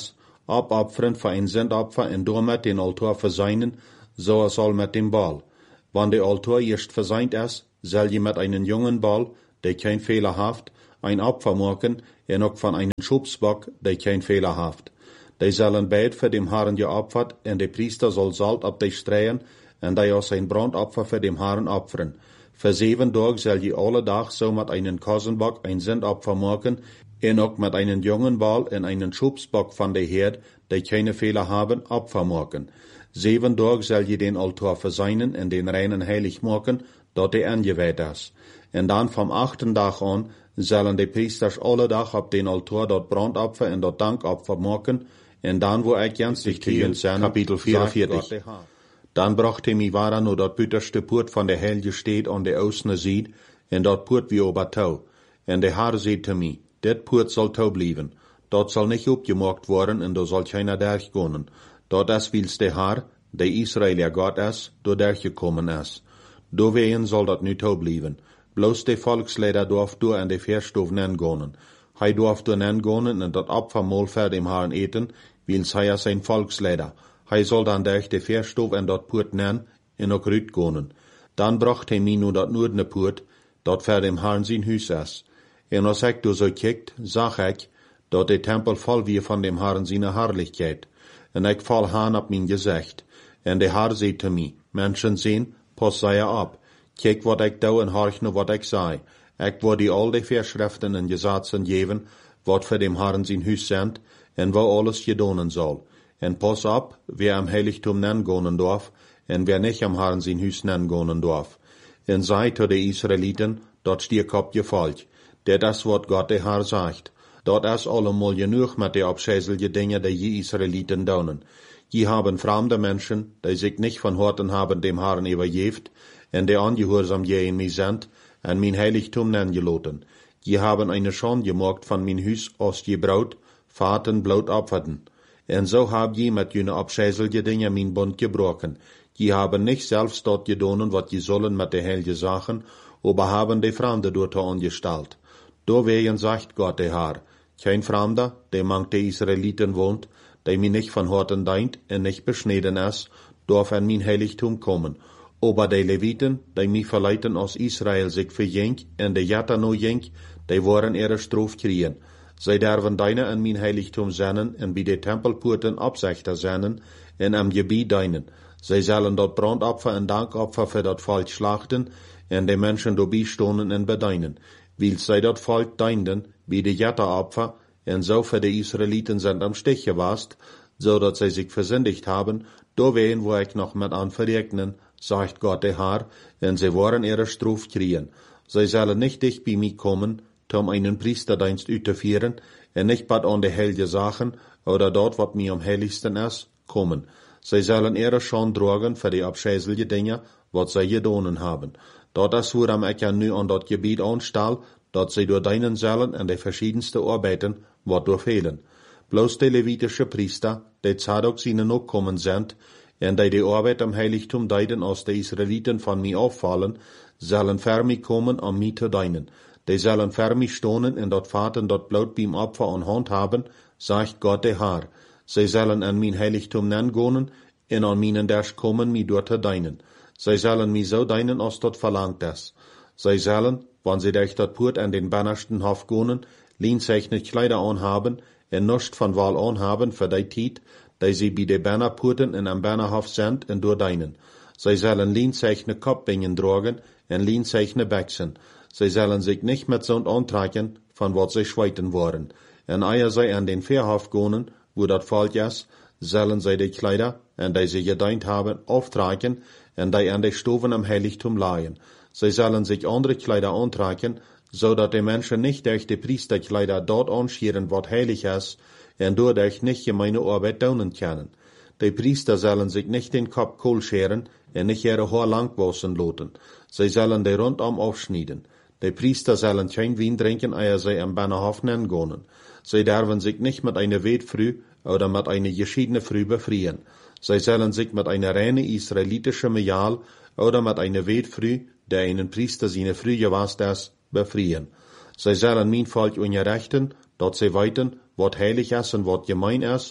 abopfern für ein Sündopfer und damit den Altar verseinen, so es soll mit dem Ball. Wann der Altar erst verseint ist, soll je mit einem jungen Ball, der kein Fehler haft, ein Opfer machen, und auch von einem Schubsbock, der kein Fehler haft. Die sollen beid für dem Herrn geopfert, und der Priester soll Salz ab dich streuen, und die aus sein Brandopfer für dem Herrn opfern. Für sieben Tage soll je alle Tag so mit einem Kosenbock ein Sündopfer machen, und auch mit einem jungen Ball und einem Schubsbock von der Herd, die keine Fehler haben, Opfer machen. Sieben Tage soll je den Altar verseinen und den reinen heilig machen, dort er angeweiht ist. Und dann vom achten Tag an sollen die Priesters alle Tag auf den Altar dort Brandopfer und dort Dankopfer machen, und dann wo ich ganz Ezechiel, Kapitel vierundvierzig. Dann brachte mi wara nur dort büterste Purt von der Helge steht an der Außene Sied, und dort Purt wie ober Tau. Und der Herr sagte mi, det Purt soll tau blieben. Dort soll nicht abgemacht worden, und da soll keiner durchgehen. Dort ist wils der Herr, der Israelier Gott ist, do durchgekommen ist. Do wehen soll dort nicht tau blieben. Bloß der Volksleiter darf du an der Verstof nengehen. Hei darf du nengehen und dort Opfermahl für dem Herrn eten, wils hei ist ein Volksleiter. Hei soll dann durch die Verstof und dort Purt nen, in auch rüt gehen. Dann bracht he mi nu dort nordne Purt, dort für dem Herrn sein Hüs ist. Und als ich du so kickt, sag ich, dort der Tempel voll wie von dem Herrn seine Herrlichkeit. Und ich fall han ab mein Gesicht. Und der Herr sagte mi, Menschen sehen, pass sei ab. Kijk wat ik doe en horch nu wat ik zei. Ik wil die al die Verschriften en Gesetzen geven, wat für dem Herrn sein Hüs sind, en wo alles gedonen soll. En pass ab, wer am Heiligtum nengehen darf, en wer nicht am Herrn sein Hüs nengehen darf. En sei zu den Israeliten, dort stier Kopf gefolgt. Der das Wort Gott der Herr sagt. Dort ist allemal genug mit der abscheuliche Dinge, die die Israeliten donen. Die haben fremde Menschen, die sich nicht von Horten haben dem Herrn übergeft, en die angehorsam je in mi sind, en mein Heiligtum nengeloten. Die haben eine Schande gemacht von mein Hüs aus je Braut, Faten, Blut opferten. En so hab je mit jene abscheuliche Dinge mein Bund gebrochen. Die haben nicht selbst dort gedonen, wat die sollen mit der heilige Sachen, aber haben die Fremde dort angestellt. Do wegen sagt Gott der Herr, kein Fremder, der mang die Israeliten wohnt, der mi nicht von Horten deint en nicht beschneden ist, darf an mein Heiligtum kommen. Aber die Leviten, die mi verleiten aus Israel sich für jenk, en de jatta no jenk, die waren ihre Strof kriegen. Sie derven deine an mein Heiligtum sennen, en bei de Tempelpurten Absechter sennen, en am Gebiet deinen. Sie sollen dort Brandopfer en Dankopfer für dort Volk schlachten, en de Menschen do bistonen en bedeinen. Weil sie dort Volk deinden, bei de Jatta-Opfer, en so für die Israeliten sind am Stich gewast, so dass sie sich versündigt haben, do wehen wo ich noch mit an verregnen, sagt Gott der Herr, en sie wollen ihre Strof kriegen. Sie sollen nicht dicht bei mir kommen, um einen Priesterdienst auszuführen, en nicht bad an die heilige Sachen, oder dort, wat mir am heiligsten ist, kommen. Sie sollen ihre Schande tragen für die abscheuliche Dinge, wat sie gedonen haben. Dort ist woran ich ja nu an dort Gebiet anstall, dort sie durch deinen sollen an die verschiedenste Arbeiten, wat durch fehlen. Bloß die levitische Priester, die Zadok seine noch kommen sind, en die die Arbeit am Heiligtum deiden aus den Israeliten von mir auffallen, sollen für mich kommen, um mich zu deinen. Die sollen für mich stonen und dort Vaten dort Blut beim Opfer an Hand haben, sagt Gott der Herr. Sie sollen an mein Heiligtum nengehen, und an meinen Dash kommen, mich dort zu deinen. Sie sollen mich so deinen, als dort verlangt ist. Sie sollen, wenn sie durch dort Purt an den bannersten Hof gehen, lienzeichne Kleider anhaben, und nicht von Wahl anhaben für die Zeit, die sie bei den Bannerpurten in am Bannerhof sind, und durch deinen. Sie sollen lienzeichne Kopfbingen tragen, und lienzeichne Bächsen. Sie sollen sich nicht mit so antragen, von wat sie schweiten wollen. Und ehe sie an den Verhof gehen, wo dat Volk ist, sollen sie die Kleider, und die sie gedeint haben, auftragen, und die an die Stufen am Heiligtum leihen. Sie sollen sich andere Kleider antragen, so dass die Menschen nicht durch die Priesterkleider dort anscheren, wat heilig ist, und dadurch nicht gemeine Arbeit tun können. Die Priester sollen sich nicht den Kopf kohl scheren, und nicht ihre Haar lang waschen lassen. Sie sollen die rundum aufschneiden. Die Priester sollen kein Wein trinken, ehe sie am Bannerhof gehen. Sie dürfen sich nicht mit einer Wetfrüh oder mit einer geschiedene Früh befrieren. Sie sollen sich mit einer reinen israelitischen Mejal oder mit einer Wetfrüh, der einen Priester seine Früh gewasst ist, befrieren. Sie sollen mein Volk unterrichten, dort sie weiten, wat heilig ist und wat gemein ist,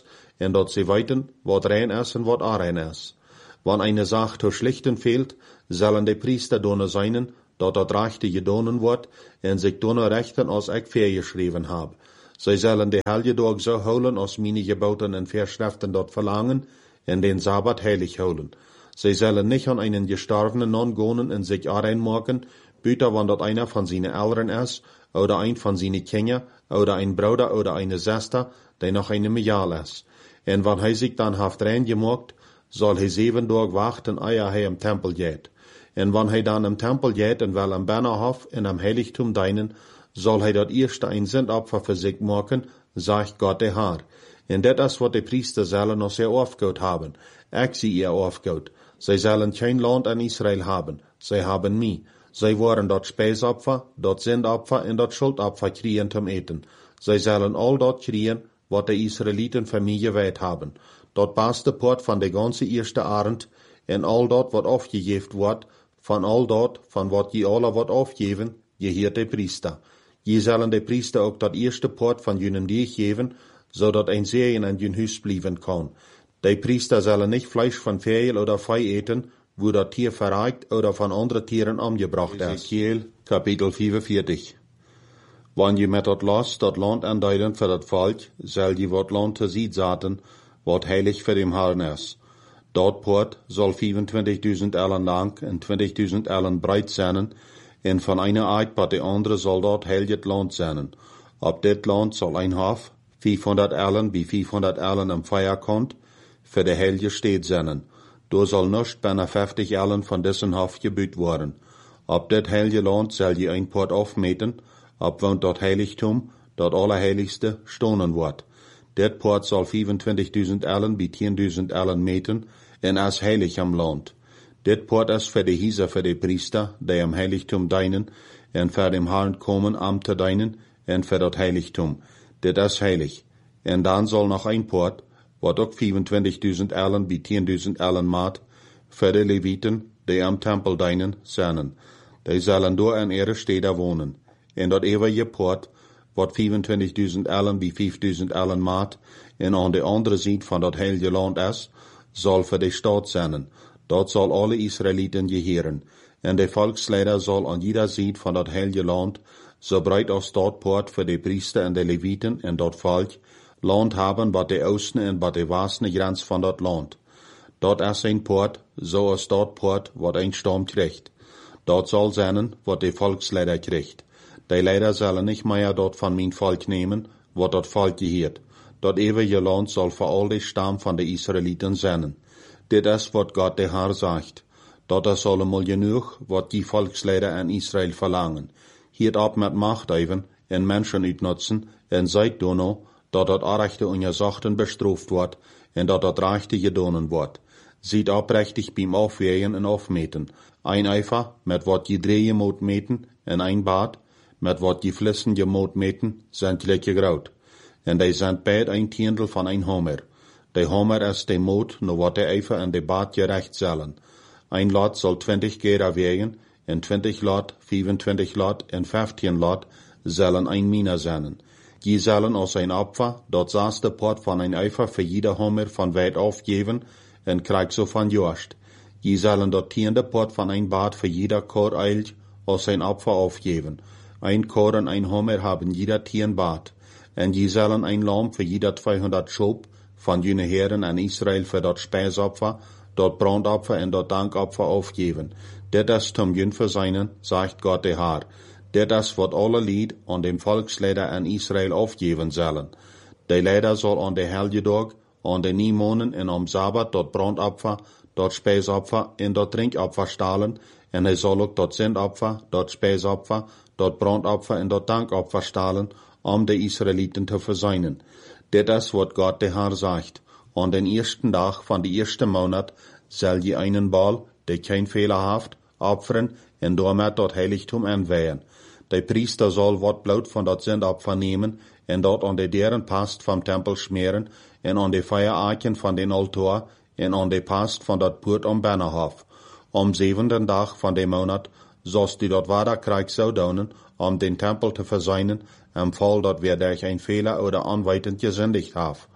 en dat sie weten wat rein is en wat onrein is. Wann eine Sache zu schlichten fehlt, sollen die Priester donen seinen, dat dat rechte gedonen wordt, en sich donen rechten als ik vergeschreven habe. Sie sollen die Helgedag so holen, als meine Geboten und Verschriften dort verlangen, en den Sabbat heilig holen. Sie sollen nicht an einen Gestorbenen non-gonen und sich reinmachen, büter wann dort einer von seinen Eltern ist, oder ein von seinen Kindern, oder ein Bruder oder eine Schwester, der noch eine Mejal ist. En wann hij sich dann haft reingemacht, soll hij sieben Tage wachten, ehe hij im Tempel geht. En wann hij dann im Tempel geht en wel am Bannerhof en am Heiligtum deinen, soll hij dat eerste ein Sündopfer für sich machen, sagt Gott der Herr. En dat is wat de Priester zullen noch sehr aufgehout haben. Ich sie ihr aufgehout. Sie sollen kein Land in Israel haben. Sie haben mich. Sie wollen dort Speisopfer, dort Sündopfer en dort Schuldopfer kriegen zum Eten. Sie sollen all dort kriegen, wat de Israeliten für mich geweiht haben. Dort passt der Port von der ganze erste Abend, en all dort wat aufgegeben wird, von all dort, von wat je alle wat aufgeben, je hiert de Priester. Je sollen de Priester auch dat erste Port von jenen Diech geben, so dat ein Serien an jün Hüs blieben kann. De Priester sollen nicht Fleisch von Vögel oder Vieh eten, wo dat Tier verreikt oder von anderen Tieren umgebracht ist. Ezekiel, Kapitel vierundvierzig. Wann je met dat Los dat Land andeuten für dat Volk, soll je wat Land te ziet zaten, wat heilig für dem Herrn ist. Dat Port soll vierundzwanzigtausend Ellen lang en twintigtausend Ellen breit zijn, en van eine Eid bij de andere soll dat heilig Land zijn. Op dit Land soll ein Hof, vierhonderd Ellen bij vierhonderd Ellen am Feierkant, für de heilige Stadt zijn. Da soll nicht bijna vijftig Ellen von diesen Hof gebüht worden. Op dit heilige Land soll je ein Port aufmeten, ob woont dat Heiligtum, dat Allerheiligste, stonen wordt. Dit Port soll vierundzwanzigtausend Ellen bij tienduizend Ellen meten, en as heilig am Land. Dit Port is für de Hieser für de Priester, die am Heiligtum deinen, en für dem Herrn kommen am te deinen, en für dat Heiligtum. Dit is heilig. En dan soll noch ein Port, wat ook vierundzwanzigtausend Ellen bij tienduizend Ellen maat, für de Leviten, die am Tempel deinen, zijn. Die zullen door in ihre Städte wohnen. En dat eeuwige Port, wat vierundzwanzigtausend Ellen bij vijfduizend Ellen maat, en aan de andere zijde van dat heilige land is, zal voor de stad zijn. Dat zal alle Israëlieten geheren. En de volksleider zal aan jeder zijde van dat heilige land, zo breed als dat poort voor de priester en de levieten en dat volk, land hebben wat de oosten en wat de westene grens van dat land. Dat is een poort, zoals dat poort wat een stam krijgt. Dat zal zijn wat de volksleider krijgt. Die Leider zullen nicht mehr dort von mein Volk nehmen, wat dat Volk geheert. Dat ewige Land soll für all die Stamm von de Israeliten zijn. Dit is wat Gott der Herr sagt. Dat is allemal genug, wat die Volksleider in Israel verlangen. Hiert ab met Macht even, en Menschen uitnutzen, en seid dono, dat dat Arrechte ungesachten bestraft wordt, en dat dat Rechte gedonen wordt. Ziet oprechtig beim Aufwägen en Aufmeten. Ein Eifer, met wat je drehen moet meten, en ein Bad, met wat die Flissen je moet meten, zijn gelijk groot. En die zijn beid een tiendel van een homer. De homer is de moot, no wat de eifer en de baat gerecht zullen. Een lot zal twintig gera wegen, en twintig lot, vierentwintig lot, en vijftien lot, zullen een mina zijn. Die zullen als een opfer, dat zesde pot van een eifer voor jeder homer van wijd afgeven, en krijg zo van jorst. Die zullen dat tiende pot van een baat voor jeder kor eilt, als een opfer afgeven. Ein Kor und ein Homer haben jeder tien Bart, en je zullen ein Lamm für jeder zweihundert Schob von jene Herren an Israel für dort Speisopfer, dort Brandopfer en dort Dankopfer aufgeben. Dit is zum Jünfer seinen, sagt Gott der Herr. Dit is wat alle Lied an dem Volksleider an Israel aufgeben sollen. Der Leider soll an der Helgedag, an den Niemonen en am Sabbat dort Brandopfer, dort Speisopfer en dort Trinkopfer stahlen, en hij soll ook dort Sündopfer, dort Speisopfer, dort Brandopfer en dort Dankopfer stahlen, um de Israeliten te verseinen. Dit is wat Gott der Herr sagt. An den ersten Tag van de erste Monat soll je einen Ball, der kein Fehler haft, opfern en damit dort Heiligtum anweihen. Der Priester soll wat Blut von dort Sündopfer nehmen en dort an de deren Past vom Tempel schmieren en an de Feierarken van den Altar en an de Past van dat Poort am Bannerhof. Am zevenden Tag van de Monat zoals die dort Waderkrijg zou doen, om den Tempel te verseinen, im Fall dat wir durch ein Fehler oder anweitend gesündigt haben.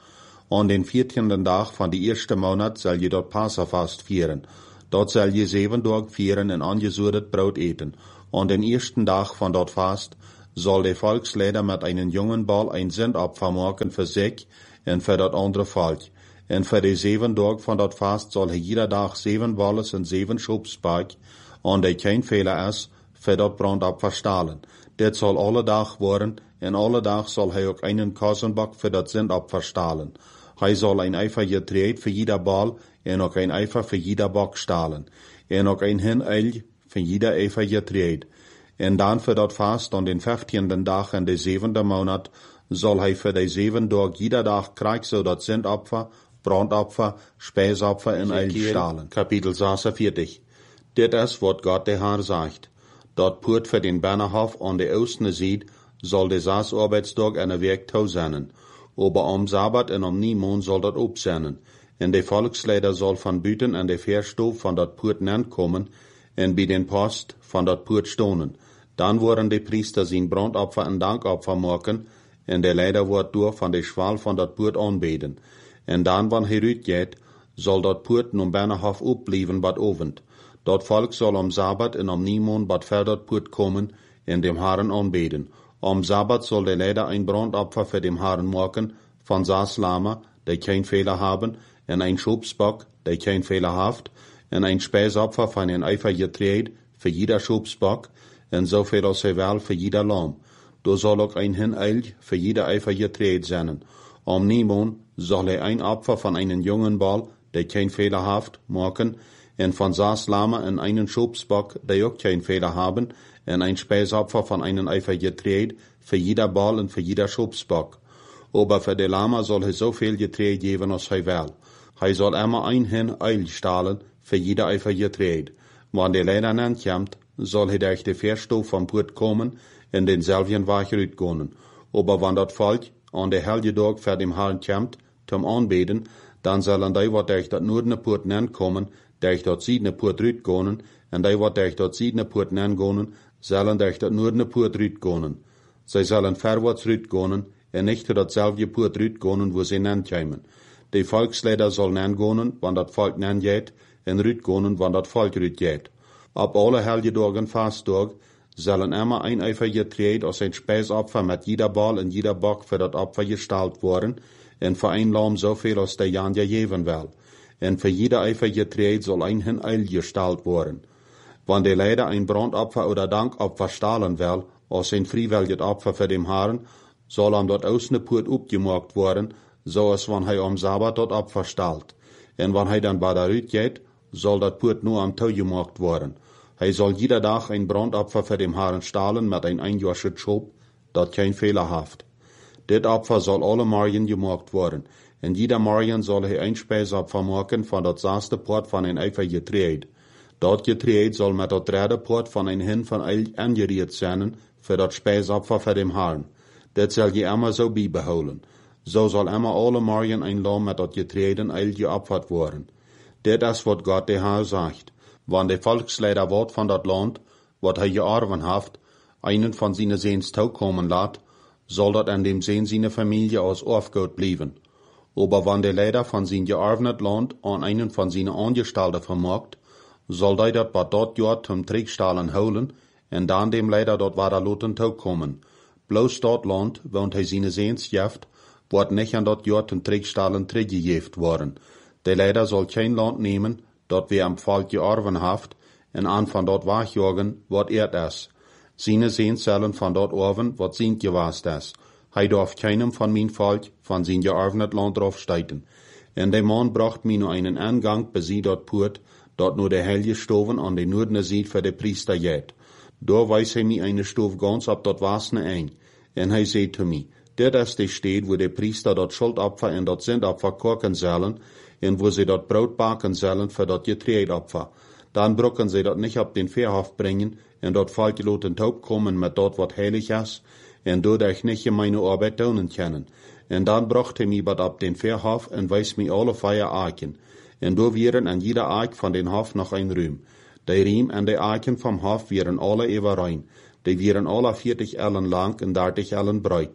An den viertienden Tag van die eerste Monat zal je dat Passafast vieren. Dort zal je zeven dag vieren en angesudet Brot eten. An den ersten Tag van dat Fast zal de Volksleider met einen jungen Bal ein Sendopfer maken für sich en für dat andere Volk. En für de zeven dag van dat Fast zal hij jeder dag zeven balles en zeven schopsbak, an de kein Fehler is, für dat Brandopfer stahlen. Dit zal alle dag worden, en alle dag zal hij ook einen Kassenbak für dat Sendopfer stahlen. Hij zal ein Eifer getreed für jeder Bal, en ook ein Eifer für jeder Bak stahlen. En ook ein Hineil für jeder Eifer getreed. En dan für dat Fast an den vijftienden Dag in de zevende Monat, zal hij für de zeven dag jeder dag krijg zo dat Sendopfer, Brandopfer, Speisopfer en Eil stahlen. Kapitel zesenveertig. Dit is wat Gott de Herr sagt. Dat Purt für den Bannerhof an de Oostne Seed zal de zes arbeidsdag en een week toe zijn. Aber am Sabbat en am Niemond zal dat opzenden. En de Volksleider zal van buiten en de Verstoof van dat Purt nent komen en bij den Post van dat Purt stonen. Dan worden de Priester zijn Brandopfer en Dankopfer maken en de Leider wordt door van de Schwal van dat Purt aanbeden. En dan, wanneer hij uitgaat, zal dat Purt nun Bannerhof opblijven bad ovend. Dat volk zal am Sabbat en am Niemond bad ver dat Purt komen en dem Herren aanbeden. Am Sabbat soll der Leider ein Brandopfer für dem Herren machen, von zes Lamme, die kein Fehler haben, en ein Schopsbock, die kein Fehler haft, en ein Speisopfer von ein Eifer getreed, für jeder Schopsbock, en zoveel als hij wel für jeder Lamm. Da soll auch ein Hineil für jeder Eifer getreed zijn. Am Niemond soll er ein Opfer von einen jungen Bal, die kein Fehler haft, machen, en von zes Lamme en einen Schopsbock, die auch kein Fehler haben, en ein Speisopfer von einen Eifer getreed, für jeder Bal en für jeder Schopsbock. Aber für de Lama soll hij zoveel getreed geben als hij wil. Hij zal immer ein hin Eil stahlen, für jeder Eifer getreed. Wann de Leider nennt komt, soll hij durch de Verstoof vom Purt kommen en denselben Weg uitgaan. Aber wann dat Volk an de helge dag voor dem Herrn komt, zum Anbeten, dan zullen die wat durch dat noordene Purt nennt kommen, durch dat ziedene Purt uitgaan, en die wat durch dat ziedene Purt nennt gaan, zullen durch dat noordene Purt uitgaan. Zij zullen verwaarts uitgaan, en nicht door datzelfde Purt uitgaan, wo sie nennt komen. De Volksleider zal nennt gaan, wann dat Volk nennt geht, en uitgaan, wann dat Volk uitgeht. Op alle helge dagen Fastdag zullen immer ein Eifer getreed als ein Speisopfer mit jeder Bal en jeder Bock für dat Opfer gestalt worden, en für ein Lamm zoveel als der Jan ja geven will. En für jeder Eifer getreed soll ein Hineil gestalt worden. Wann der Leider ein Brandopfer oder Dankopfer stahlen will, als ein freiwilliges Opfer für dem Herrn, soll am dort ausne Purt opgemaakt worden, so als wann hij am Sabbat dat Opfer stalt. En wann hij dan bij daaruit geht, soll dat Purt nur am Tau gemaakt worden. Hij soll jeder Dag ein Brandopfer für dem Herrn stahlen mit ein einjähriges Schop, dat kein Fehler haft. Dit Opfer soll alle Morgen gemaakt worden, en jeder Morgen soll hij ein Speisopfer maken van dat zesde Port van een Eifer getreed. Dat getreed soll met dat derde Port van een hin van Eil angeriet zijn, für dat Speisopfer für dem Herrn. Dit zal je immer so beibehouden. So soll immer alle Morgen ein Lamm mit dat getreden Eil geopfert worden. Dit is wat Gott de Herr sagt. Wann de Volksleider wordt van dat land, wat hij geërven haft, einen van zijn Seens toekomen laat, soll dat an dem Seen seine Familie als Aufgut blijven. Aber wann der Leider van zijn geërvenet land an einen van zijn Angestellten vermaakt, soll hij dat wat dort jord zum Trickstahlen holen, en dan dem Leider dort waar loten toekomen. Bloos dat land, woont hij zijn Seens jeft, wordt nicht an dat jord zum Trickstahlen teruggejeft worden. Der Leider soll kein Land nemen, dat wir am Volk geërven haft, en aan van dat wegjagen, wat eerd is. Seine Seens zullen van dat erven, wat zijn gewaast is. Hij darf keinem van mijn Volk van zijn geërvenet land draufsteiten. En de man bracht mij nu einen Angang besie dat Purt, dat nur de heilige Stoven an de noordene Seed für de Priester geht. Daar weis hij mij eine Stof ganz op dat wasne ein. En hij zei te mij, dit is de steed, wo de Priester dat Schuldopfer en dat Sindopfer koken zullen, en wo sie dat Brot baken zullen für dat Getreedopfer. Dan brokken sie dat nicht op den Verhof bringen, en dat Volk loten taub kommen met dat wat heilig is, en doordat nicht meine Arbeit doen können. En dan bracht hij mij wat op den Verhof en weis mij alle vier Eiken. En door wieren an jeder Eik van den Hof noch ein Riem. De Riem en de Eiken vom Hof wieren alle even rein. Die wieren alle vierzig ellen lang en dertig ellen breit.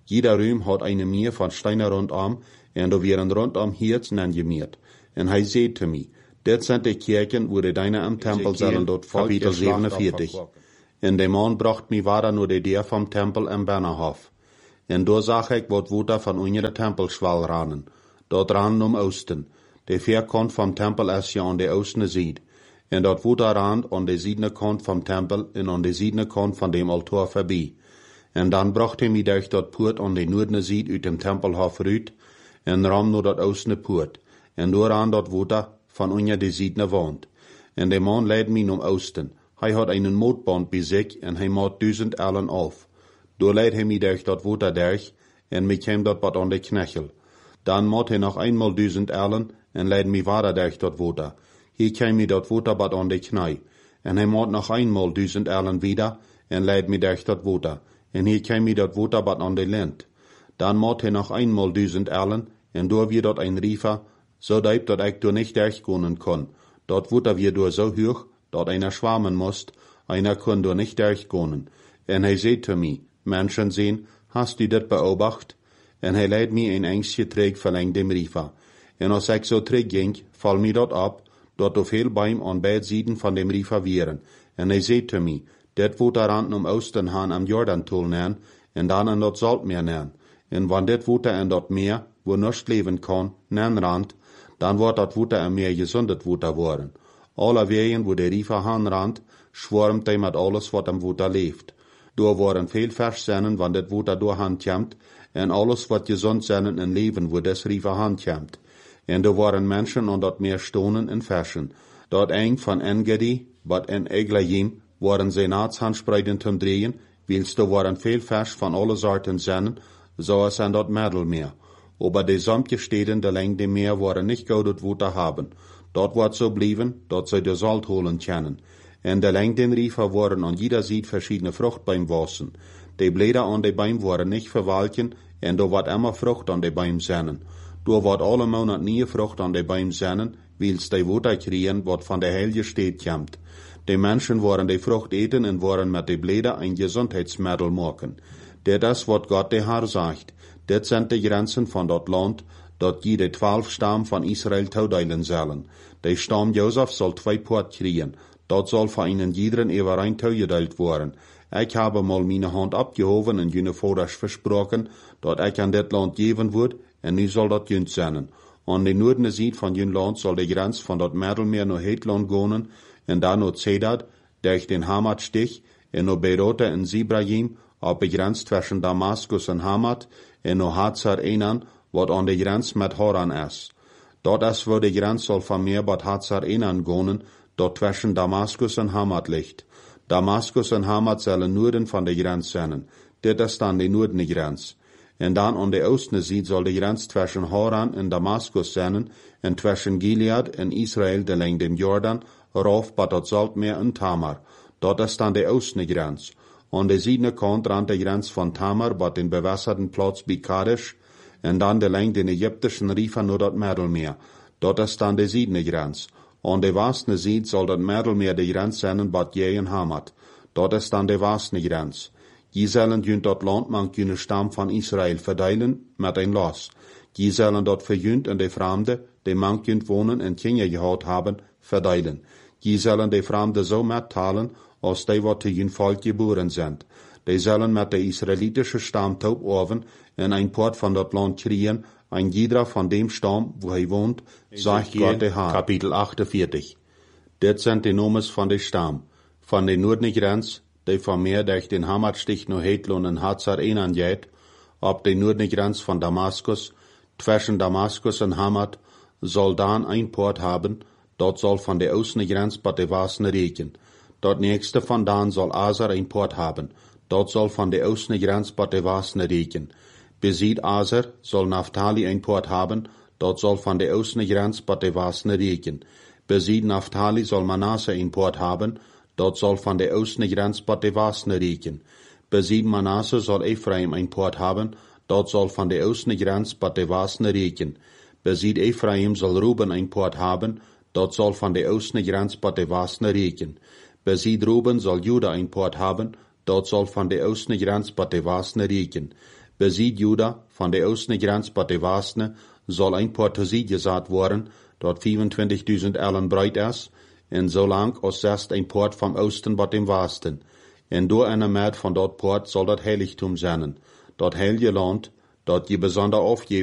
Jeder Rüm hat eine Meer von Steine rundum, en da wären rundum Hirts nangemiert. En hij zei te mij, dit zijn de kerken, wo de deine am Tempel zullen dort Kapitel siebenundvierzig. En de man bracht mij weiter nur de deur vom Tempel am Bernerhof. En da zag ik wat Wuter von unjere Tempelschwall ranen. Dort ranen um Osten. De Verkant vom Tempel is ja an de Ostene Sied. En dort Wuter ran an de siedene Kant vom Tempel en an de siedene Kant von dem Altar vorbei. En dan bracht hij mij durch dort Poort an de noordene Sied uit dem Tempelhof ruit, en ram nur dort Ostene Poort. En door aan dort Wuter von unjer de siedene Wand. En de man leid mij um Osten. Hij had einen Mootband bij zich en hij maat duizend ellen af. Door leid hij mij durch dort Wuter durch en mij kwam dort wat an de knechel. Dan maat hij nog eenmaal duizend ellen en leid mij weiter durch dort Wuter. Hier kwam mij dort Wuter wat an de knij. En hij maat nog eenmaal duizend ellen wieder en leid mij durch dort Wuter. En hier kwam mij dort Wuter wat an de lint. Dan maat hij nog eenmaal duizend ellen en door weer dort ein Riefer, so diep dat ik door nicht durchkonnen kon. Dort Wuter wir door so hoch, dat einer schwammen musst, einer kon door nicht durchkonnen. En hij zei te mij, Menschen sehen, hast du dit beobacht? En hij leid mij een engstje terug verlengd dem Riefer. En als ik zo terug ging, val mij dat op, dat er veel beim aan beide zijden van dem Riefer wären. En hij zei te mij, dit Wuter rand um Osten han am Jordantul nähen, en dan an dat Saltmeer nähen. En wann dit Wuter en dat Meer, wo nichts leben kann, nähen rand, dan wordt dat Wuter am Meer gesundet Wuter worden. Alle wegen, wo der Riefer han rand, schwarmt hij met alles wat am Wuter leeft. Door worden veel vers zijn, wann dit Wuter door hand komt, en alles wat gesund zijn in leven, wo des Riefer hand komt. En er waren mensen aan dat meer stonen en versen. Dat eng van Engedi, wat en Eglayim, waren zijn naatshandspreiden te drehen, wils er waren veel vers van alle soorten zijn, zoals aan dat Middelmeer. Aber die samt Städten der Länge dem Meer waren nicht gaudet Wuter haben. Dort wird so blieben, dort sie der Salt holen können. En der Länge den Riefer waren an jeder Sied verschiedene Frucht beim Wassen. Die Blätter an de Beim waren nicht verwalken, en da wird immer Frucht an de Beim sennen. Da wird alle Monat nie Frucht an de Beim sennen, wils die Wuter kriegen, wat von der Helge Städt kommt. Die Menschen waren die Frucht eten en waren mit de Blätter ein Gesundheitsmittel machen. Der das, wat Gott der Herr sagt. Dit sind die Grenzen von dat Land, dat je de twaalf Stamm von Israel toedelen zullen. De Stamm Josef soll zwei Poort kriegen. Dat soll von ihnen jederen überein toegedeeld worden. Ich habe mal meine Hand abgehoben en jene Voders versprochen, dat ich an dit Land geven wordt, en nu soll dat junt zijn. An de noordene Sied van jun Land soll de Grenz von dat Middelmeer naar Hetland gaan, en dan naar Zedad, durch den Hamat-Stich, en naar Beirut en Zibrahim, op de grens zwischen Damaskus en Hamat, en naar Hazar Enan, wat aan de grens met Haran is. Dat is waar de grens zal van meer bij Hazar Enan gaan, dat zwischen Damaskus en Hamat ligt. Damaskus en Hamat zullen noorden van de grens zijn. Dit is dan de noordene grens. En dan aan de oostene Sied zal de grens zwischen Haran en Damaskus zijn, en zwischen Gilead en Israël de lengte dem Jordan, rauf bij dat Saltmeer en Tamar. Dat is dan de oostene grens. An de siedene Kant rand de Grenz von Tamar bei den bewässerten Platz bei Kadesh, en dan de lengte den ägyptischen Riefer nur dat Middelmeer. Dat is dan de siedene Grenz. An de westene Sied soll dat Middelmeer de Grenz zijn bei Jij en Hamat. Dat is dan de westene Grenz. Je zullen junt dat Land man jene Stamm von Israel verdelen met een los. Je zullen dat verjunt en de Fremde, die man junt wohnen en Kinder gehad haben, verdelen. Je zullen de Fremde so mitteilen, als die wat te jun Volk geboren sind. Die zullen met de israelitische Stamm taub oven en ein Port van dat Land kriegen, ein jeder von dem Stamm, wo hij wohnt, sagt Gott der Herr. Kapitel achtundvierzig. Dit sind die Nomes von de Stamm. Von de noordene Grenz, die von Meer durch den Hamatstich no Hetlon en Hazar Enan geht, ob de noordene Grenz von Damaskus, zwischen Damaskus en Hamat, soll dan ein Port haben, dort soll von de oostene Grenz bei de westene reken. Dort nächste von dan soll Aser ein Port haben. Dort soll von der oostene Grenz bei der westene reken. Besied Aser soll Naphtali ein Port haben. Dort soll von der oostene Grenz bei der westene reken. Besied Naphtali soll Manasse ein Port haben. Dort soll von der oostene Grenz bei der westene reken. Besied Manasse soll Ephraim ein Port haben. Dort soll von der oostene Grenz bei der westene reken. Besied Ephraim soll Ruben ein Port haben. Dort soll von der oostene Grenz bei der westene reken. Besied Ruben soll Juda ein Port haben, dort soll von der oostene Grenz bei der westene reken. Besied Juda, van de oostne grens bat de westne, soll ein Port gesaat worden, dat vierentwintigduizend ellen breit is, en zo lang als zest ein Port vom Osten bat dem Westen. En door een maat van dat Port soll dat Heiligtum zijn, dat heilige Land, dat je besonder aufgeven